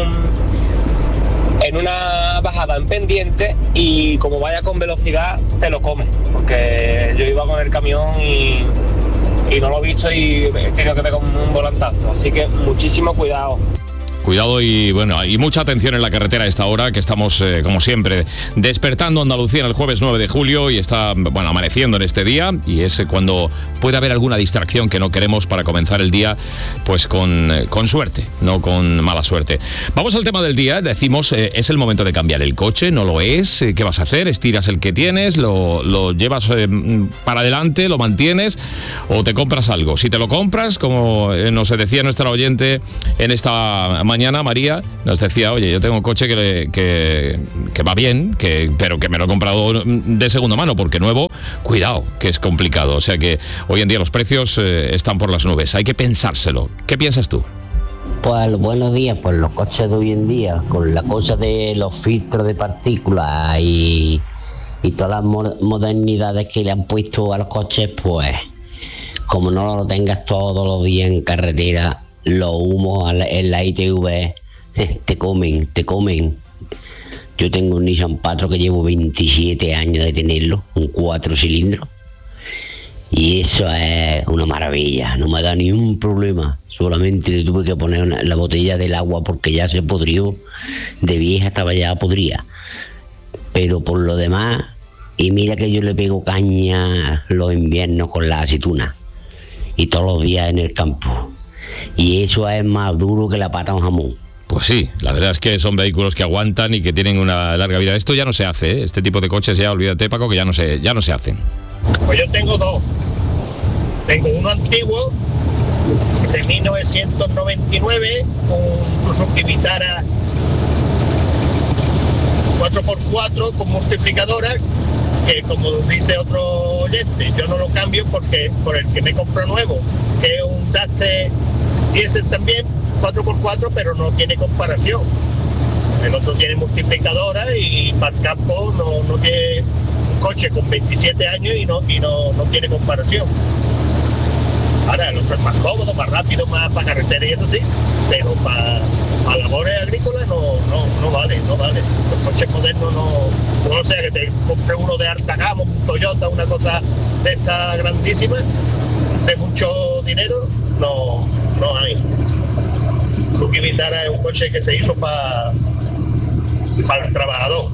R: una bajada en pendiente, y como vaya con velocidad te lo come, porque yo iba con el camión y no lo he visto y he tenido que pegar un volantazo, así que muchísimo cuidado.
D: Cuidado y bueno, y mucha atención en la carretera a esta hora, que estamos, como siempre, despertando Andalucía en el jueves 9 de julio y está, bueno, amaneciendo en este día, y es cuando puede haber alguna distracción que no queremos para comenzar el día, pues con suerte, no con mala suerte. Vamos al tema del día. Decimos, ¿es el momento de cambiar el coche? ¿No lo es? ¿Qué vas a hacer? ¿Estiras el que tienes? ¿Lo llevas para adelante? ¿Lo mantienes? ¿O te compras algo? Si te lo compras, como nos decía nuestra oyente en esta mañana, María, nos decía, oye, yo tengo un coche que va bien, pero que me lo he comprado de segunda mano, porque nuevo, cuidado, que es complicado. O sea que hoy en día los precios están por las nubes. Hay que pensárselo. ¿Qué piensas tú?
X: Pues buenos días, pues los coches de hoy en día, con la cosa de los filtros de partículas y todas las modernidades que le han puesto a los coches, pues como no lo tengas todos los días en carretera, los humos en la ITV te comen. Yo tengo un Nissan Patro que llevo 27 años de tenerlo, un 4 cilindros, y eso es una maravilla, no me da ni un problema. Solamente le tuve que poner la botella del agua porque ya se podrió, de vieja estaba ya podrida, pero por lo demás, y mira que yo le pego caña los inviernos con la aceituna y todos los días en el campo, y eso es más duro que la pata a un jamón.
D: Pues sí, la verdad es que son vehículos que aguantan y que tienen una larga vida. Esto ya no se hace, ¿eh? Este tipo de coches ya, olvídate, Paco, que ya no se hacen.
R: Pues yo tengo dos. Tengo uno antiguo, de 1999, con Suzuki Vitara 4x4 con multiplicadora, que como dice otro oyente, yo no lo cambio porque por el que me compro nuevo, que es un Dacia Diesel también, 4x4, pero no tiene comparación. El otro tiene multiplicadora y para el campo no tiene un coche con 27 años y no tiene comparación. Ahora el otro es más cómodo, más rápido, más para carretera y eso sí, pero para labores agrícolas no vale. Los coches modernos no sea que te compre uno de alta gama, un Toyota, una cosa de esta grandísima, de mucho dinero, no hay. Suzuki Vitara es un coche que se hizo para el trabajador.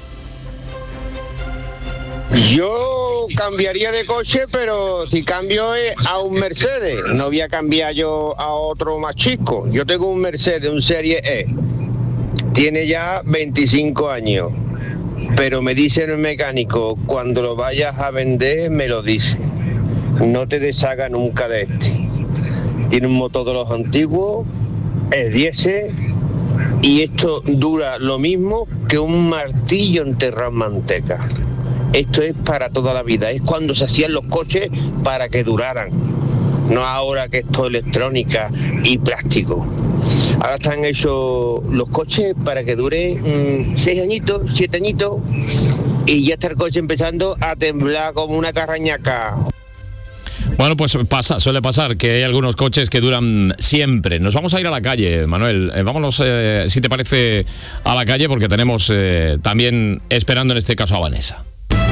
G: Yo cambiaría de coche, pero si cambio es a un Mercedes. No voy a cambiar yo a otro más chico. Yo tengo un Mercedes, un Serie E. Tiene ya 25 años. Pero me dice el mecánico, cuando lo vayas a vender, me lo dice. No te deshaga nunca de este. Tiene un motor de los antiguos, es diésel, y esto dura lo mismo que un martillo enterrado en manteca. Esto es para toda la vida, es cuando se hacían los coches para que duraran, no ahora que es todo electrónica y plástico. Ahora están hechos los coches para que dure 6 añitos, 7 añitos, y ya está el coche empezando a temblar como una carrañaca.
D: Bueno, pues suele pasar que hay algunos coches que duran siempre. Nos vamos a ir a la calle, Manuel. Vámonos, si te parece, a la calle, porque tenemos también esperando en este caso a Vanessa.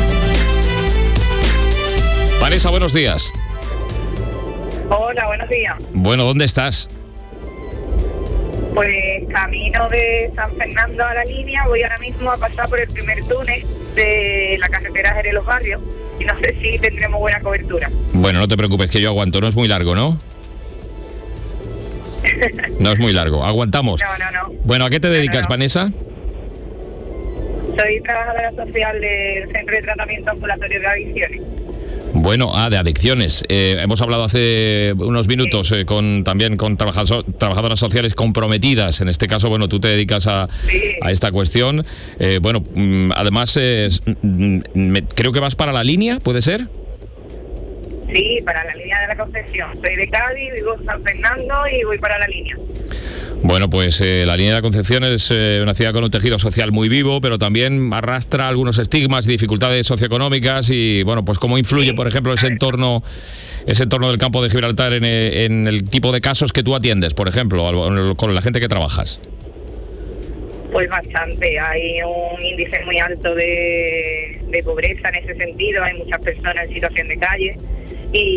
D: Vanessa, buenos días.
H: Hola, buenos días.
D: Bueno, ¿dónde estás?
H: Pues camino de San Fernando a La Línea, voy ahora mismo a pasar por el primer túnel de la carretera Jerez Los Barrios y no sé si tendremos buena cobertura.
D: Bueno, no te preocupes, que yo aguanto, no es muy largo, ¿no? No es muy largo, aguantamos.
H: No.
D: Bueno, ¿a qué te dedicas, Vanessa?
H: Soy trabajadora social del Centro de Tratamiento Ambulatorio de Adicciones.
D: Bueno, de adicciones. Hemos hablado hace unos minutos también con trabajadoras sociales comprometidas. En este caso, bueno, tú te dedicas a esta cuestión. Además, creo que vas para La Línea, ¿puede ser?
H: Sí, para La Línea de la Concepción. Soy de Cádiz, vivo en San Fernando y voy para La Línea.
D: Bueno, pues La Línea de la Concepción es una ciudad con un tejido social muy vivo, pero también arrastra algunos estigmas y dificultades socioeconómicas y, bueno, pues cómo influye, por ejemplo, ese entorno del campo de Gibraltar en el tipo de casos que tú atiendes, por ejemplo, con la gente que trabajas.
H: Pues bastante, hay un índice muy alto de pobreza en ese sentido, hay muchas personas en situación de calle.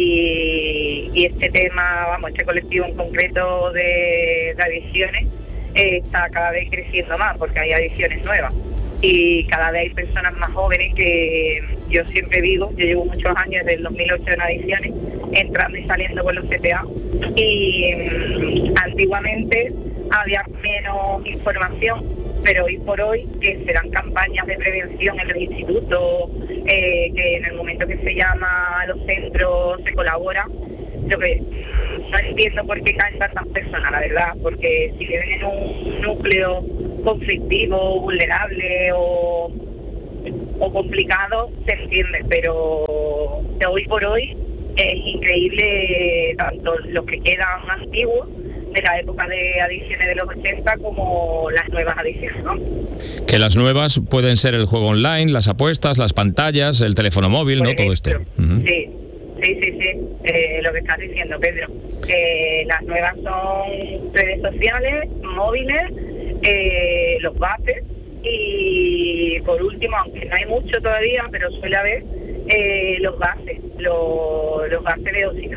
H: Y este tema, este colectivo en concreto de adicciones está cada vez creciendo más porque hay adicciones nuevas y cada vez hay personas más jóvenes que yo siempre digo, yo llevo muchos años desde el 2008 en adicciones, entrando y saliendo con los CTA y antiguamente había menos información, pero hoy por hoy que se dan campañas de prevención en los institutos, que en el momento que se llama a los centros se colabora. Lo que no entiendo por qué caen tantas personas, la verdad, porque si viven en un núcleo conflictivo, vulnerable o complicado, se entiende, pero de hoy por hoy es increíble tanto los que quedan antiguos de la época de adicciones de los 80 como las nuevas adicciones, ¿no?
D: Que las nuevas pueden ser el juego online, las apuestas, las pantallas, el teléfono móvil, ¿no? Todo esto.
H: Sí. Lo que estás diciendo, Pedro. Las nuevas son redes sociales, móviles, los bases y por último, aunque no hay mucho todavía, pero suele haber los gases de óxido.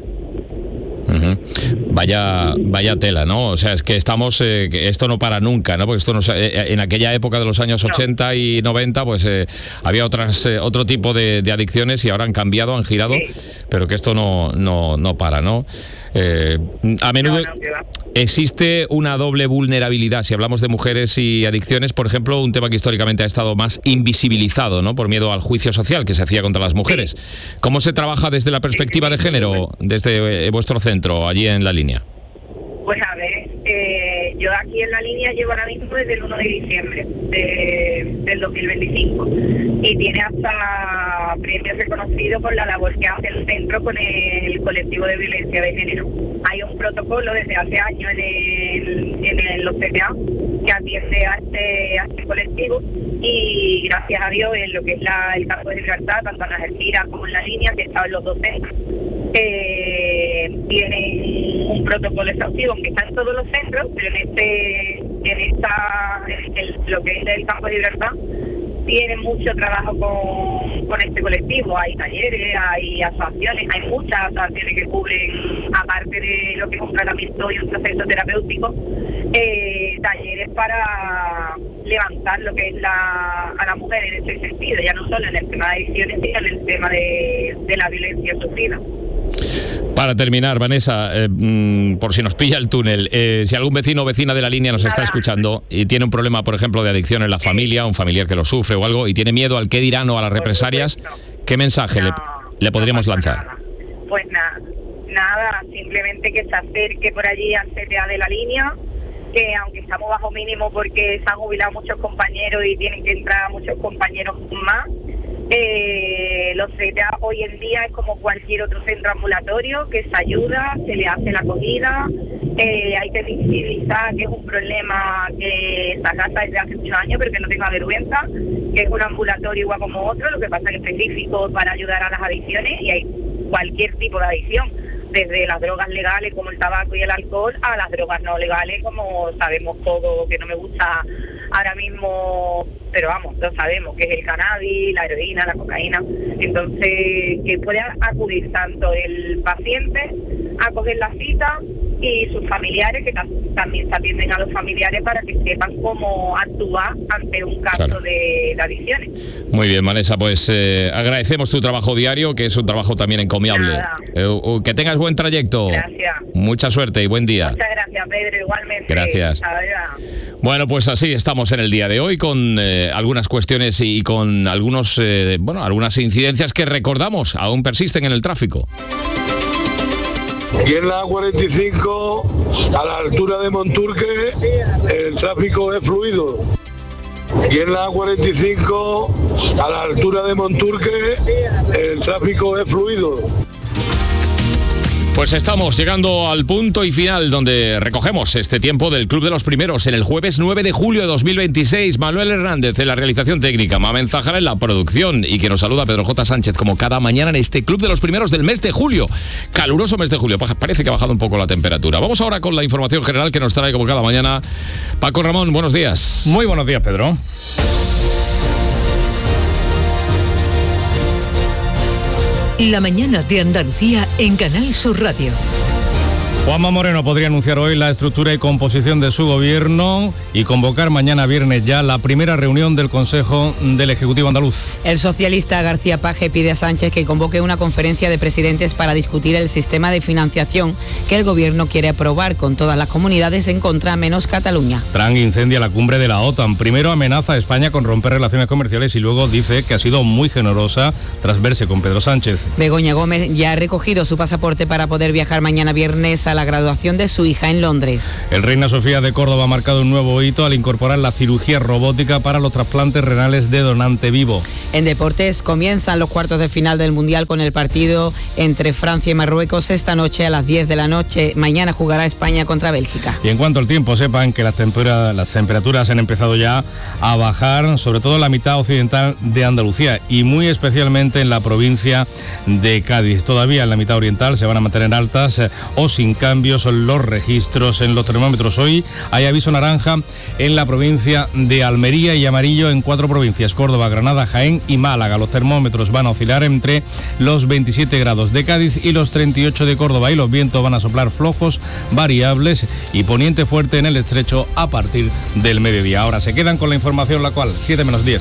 D: Vaya tela, ¿no? O sea, es que estamos, que esto no para nunca, ¿no? Porque esto no, en aquella época de los años 80 y 90, pues había otro tipo de adicciones y ahora han cambiado, han girado, pero que esto no para, ¿no? A menudo existe una doble vulnerabilidad. Si hablamos de mujeres y adicciones, por ejemplo, un tema que históricamente ha estado más invisibilizado, ¿no? Por miedo al juicio social que se hacía contra las mujeres. ¿Cómo se trabaja desde la perspectiva de género, desde vuestro centro, allí en La Línea?
H: Pues a ver, yo aquí en La Línea llevo ahora mismo desde el 1 de diciembre del 2025 y tiene hasta premios reconocidos por la labor que hace el centro con el colectivo de violencia de género. Hay un protocolo desde hace años en los CTA que atiende a este colectivo y gracias a Dios en lo que es el campo de Gibraltar, tanto en Algeciras como en La Línea, que estaban los dos centros, tienen un protocolo exhaustivo, aunque está en todos los centros, pero lo que es el campo de Gibraltar tiene mucho trabajo con este colectivo. Hay talleres, hay asociaciones, hay muchas asociaciones que cubren, aparte de lo que es un tratamiento y un proceso terapéutico, talleres para levantar lo que es a la mujer en ese sentido, ya no solo en el tema de adicciones, sino en el tema de la violencia sufrida.
D: Para terminar, Vanessa, por si nos pilla el túnel, si algún vecino o vecina de La Línea nos está escuchando y tiene un problema, por ejemplo, de adicción en la familia, un familiar que lo sufre o algo, y tiene miedo al qué dirán o a las represalias, ¿qué mensaje le podríamos lanzar?
H: Pues nada, simplemente que se acerque por allí al CTA de La Línea, que aunque estamos bajo mínimo porque se han jubilado muchos compañeros y tienen que entrar muchos compañeros más, los CTA hoy en día es como cualquier otro centro ambulatorio que se ayuda, se le hace la acogida, hay que visibilizar que es un problema que está casa desde hace muchos años, pero que no tenga vergüenza, que es un ambulatorio igual como otro, lo que pasa es específico para ayudar a las adicciones y hay cualquier tipo de adicción, desde las drogas legales como el tabaco y el alcohol a las drogas no legales como sabemos todo, que no me gusta ahora mismo, pero vamos, lo sabemos, que es el cannabis, la heroína, la cocaína. Entonces, que pueda acudir tanto el paciente a coger la cita y sus familiares, que también se atienden a los familiares para que sepan cómo actuar ante un caso de adicciones.
D: Muy bien, Vanessa, pues agradecemos tu trabajo diario, que es un trabajo también encomiable. Que tengas buen trayecto.
H: Gracias.
D: Mucha suerte y buen día.
H: Muchas gracias, Pedro, igualmente.
D: Gracias. Bueno, pues así estamos en el día de hoy con algunas cuestiones y con algunas incidencias que recordamos aún persisten en el tráfico.
V: Y en la A45, a la altura de Monturque, el tráfico es fluido. Y en la A45, a la altura de Monturque, el tráfico es fluido.
D: Pues estamos llegando al punto y final donde recogemos este tiempo del Club de los Primeros en el jueves 9 de julio de 2026. Manuel Hernández en la realización técnica, Mamen Zahara en la producción y que nos saluda Pedro J. Sánchez como cada mañana en este Club de los Primeros del mes de julio. Caluroso mes de julio, parece que ha bajado un poco la temperatura. Vamos ahora con la información general que nos trae como cada mañana Paco Ramón. Buenos días.
I: Muy buenos días, Pedro.
A: La mañana de Andalucía en Canal Sur Radio.
I: Juanma Moreno podría anunciar hoy la estructura y composición de su gobierno y convocar mañana viernes ya la primera reunión del Consejo del Ejecutivo andaluz.
J: El socialista García Page pide a Sánchez que convoque una conferencia de presidentes para discutir el sistema de financiación que el gobierno quiere aprobar con todas las comunidades en contra menos Cataluña.
I: Trump incendia la cumbre de la OTAN. Primero amenaza a España con romper relaciones comerciales y luego dice que ha sido muy generosa tras verse con Pedro Sánchez.
J: Begoña Gómez ya ha recogido su pasaporte para poder viajar mañana viernes a la graduación de su hija en Londres.
I: El Reina Sofía de Córdoba ha marcado un nuevo hito al incorporar la cirugía robótica para los trasplantes renales de donante vivo.
J: En deportes comienzan los cuartos de final del Mundial con el partido entre Francia y Marruecos esta noche a las 10 de la noche. Mañana jugará España contra Bélgica.
I: Y en cuanto al tiempo, sepan que las temperaturas han empezado ya a bajar, sobre todo en la mitad occidental de Andalucía y muy especialmente en la provincia de Cádiz. Todavía en la mitad oriental se van a mantener altas o sin cambios los registros en los termómetros. Hoy hay aviso naranja en la provincia de Almería y amarillo en 4 provincias: Córdoba, Granada, Jaén y Málaga. Los termómetros van a oscilar entre los 27 grados de Cádiz y los 38 de Córdoba, y los vientos van a soplar flojos, variables y poniente fuerte en el estrecho a partir del mediodía. Ahora se quedan con la información, la cual 7 menos 10.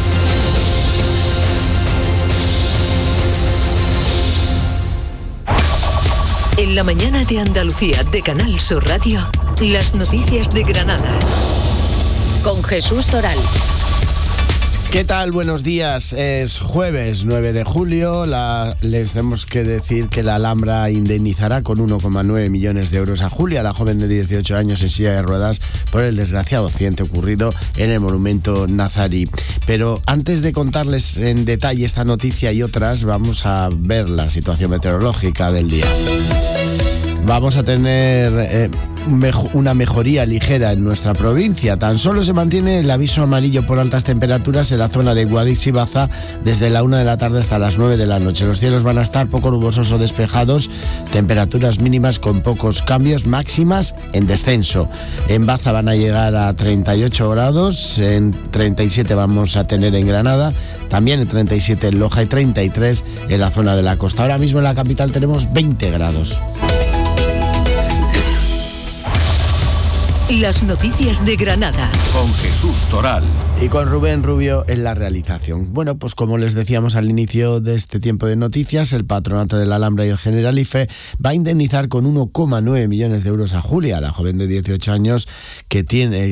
A: En la mañana de Andalucía de Canal Sur Radio, las noticias de Granada. Con Jesús Toral.
K: ¿Qué tal? Buenos días. Es jueves 9 de julio. Les tenemos que decir que la Alhambra indemnizará con 1,9 millones de euros a Julia, la joven de 18 años en silla de ruedas, por el desgraciado accidente ocurrido en el monumento nazarí. Pero antes de contarles en detalle esta noticia y otras, vamos a ver la situación meteorológica del día. Vamos a tener una mejoría ligera en nuestra provincia. Tan solo se mantiene el aviso amarillo por altas temperaturas en la zona de Guadix y Baza desde la 1 de la tarde hasta las 9 de la noche. Los cielos van a estar poco nubosos o despejados, temperaturas mínimas con pocos cambios, máximas en descenso. En Baza van a llegar a 38 grados, en 37 vamos a tener en Granada, también en 37 en Loja y 33 en la zona de la costa. Ahora mismo en la capital tenemos 20 grados.
A: Las noticias de Granada.
B: Con Jesús Toral.
K: Y con Rubén Rubio en la realización. Bueno, pues como les decíamos al inicio de este tiempo de noticias, el Patronato de la Alhambra y el Generalife va a indemnizar con 1,9 millones de euros a Julia, la joven de 18 años que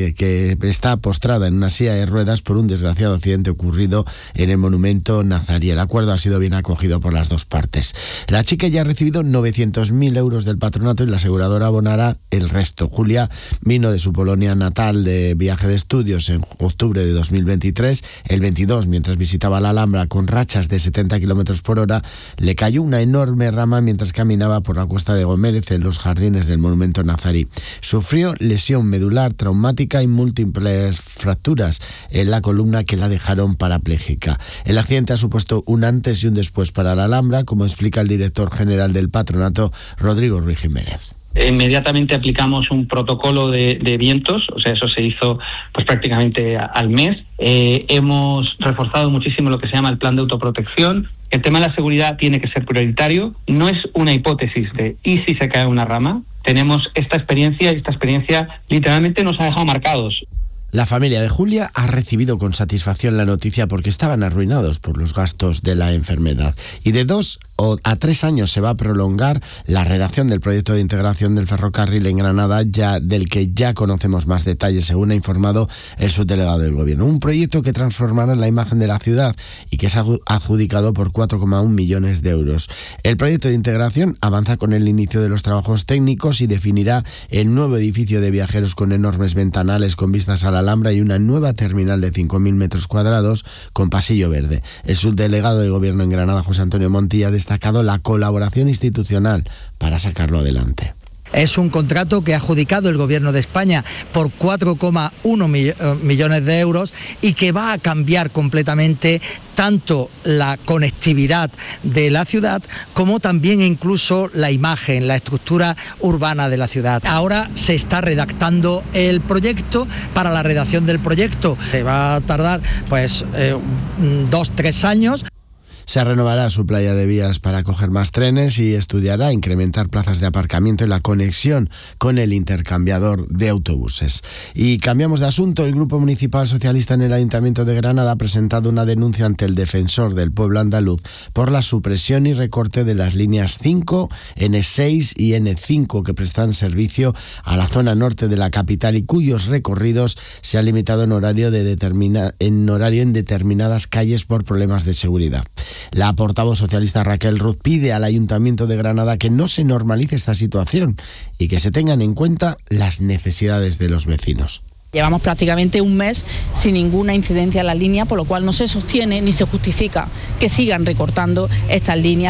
K: está postrada en una silla de ruedas por un desgraciado accidente ocurrido en el monumento nazarí. El acuerdo ha sido bien acogido por las dos partes. La chica ya ha recibido 900.000 euros del patronato y la aseguradora abonará el resto. Julia vino de su Polonia natal de viaje de estudios en octubre de 2023. El 22, mientras visitaba la Alhambra con rachas de 70 kilómetros por hora, le cayó una enorme rama mientras caminaba por la Cuesta de Gómez en los jardines del monumento nazarí. Sufrió lesión medular traumática y múltiples fracturas en la columna que la dejaron parapléjica. El accidente ha supuesto un antes y un después para la Alhambra, como explica el director general del patronato, Rodrigo Ruiz Jiménez.
L: Inmediatamente aplicamos un protocolo de vientos, o sea, eso se hizo pues prácticamente al mes. Hemos reforzado muchísimo lo que se llama el plan de autoprotección. El tema de la seguridad tiene que ser prioritario. No es una hipótesis de ¿y si se cae una rama? Tenemos esta experiencia y esta experiencia literalmente nos ha dejado marcados.
K: La familia de Julia ha recibido con satisfacción la noticia porque estaban arruinados por los gastos de la enfermedad. Y de 2 a 3 años se va a prolongar la redacción del proyecto de integración del ferrocarril en Granada, del que ya conocemos más detalles, según ha informado el subdelegado del Gobierno. Un proyecto que transformará la imagen de la ciudad y que es adjudicado por 4,1 millones de euros. El proyecto de integración avanza con el inicio de los trabajos técnicos y definirá el nuevo edificio de viajeros con enormes ventanales con vistas a la Alhambra y una nueva terminal de 5.000 metros cuadrados con pasillo verde. El subdelegado de Gobierno en Granada, José Antonio Monti, ha destacado la colaboración institucional para sacarlo adelante.
M: Es un contrato que ha adjudicado el Gobierno de España por 4,1 millones de euros y que va a cambiar completamente tanto la conectividad de la ciudad como también incluso la imagen, la estructura urbana de la ciudad. Ahora se está redactando el proyecto. Para la redacción del proyecto se va a tardar 2-3 años.
K: Se renovará su playa de vías para acoger más trenes y estudiará incrementar plazas de aparcamiento y la conexión con el intercambiador de autobuses. Y cambiamos de asunto. El Grupo Municipal Socialista en el Ayuntamiento de Granada ha presentado una denuncia ante el Defensor del Pueblo Andaluz por la supresión y recorte de las líneas 5, N6 y N5 que prestan servicio a la zona norte de la capital y cuyos recorridos se ha limitado en horario en determinadas calles por problemas de seguridad. La portavoz socialista Raquel Ruz pide al Ayuntamiento de Granada que no se normalice esta situación y que se tengan en cuenta las necesidades de los vecinos.
N: Llevamos prácticamente un mes sin ninguna incidencia en la línea, por lo cual no se sostiene ni se justifica que sigan recortando estas líneas.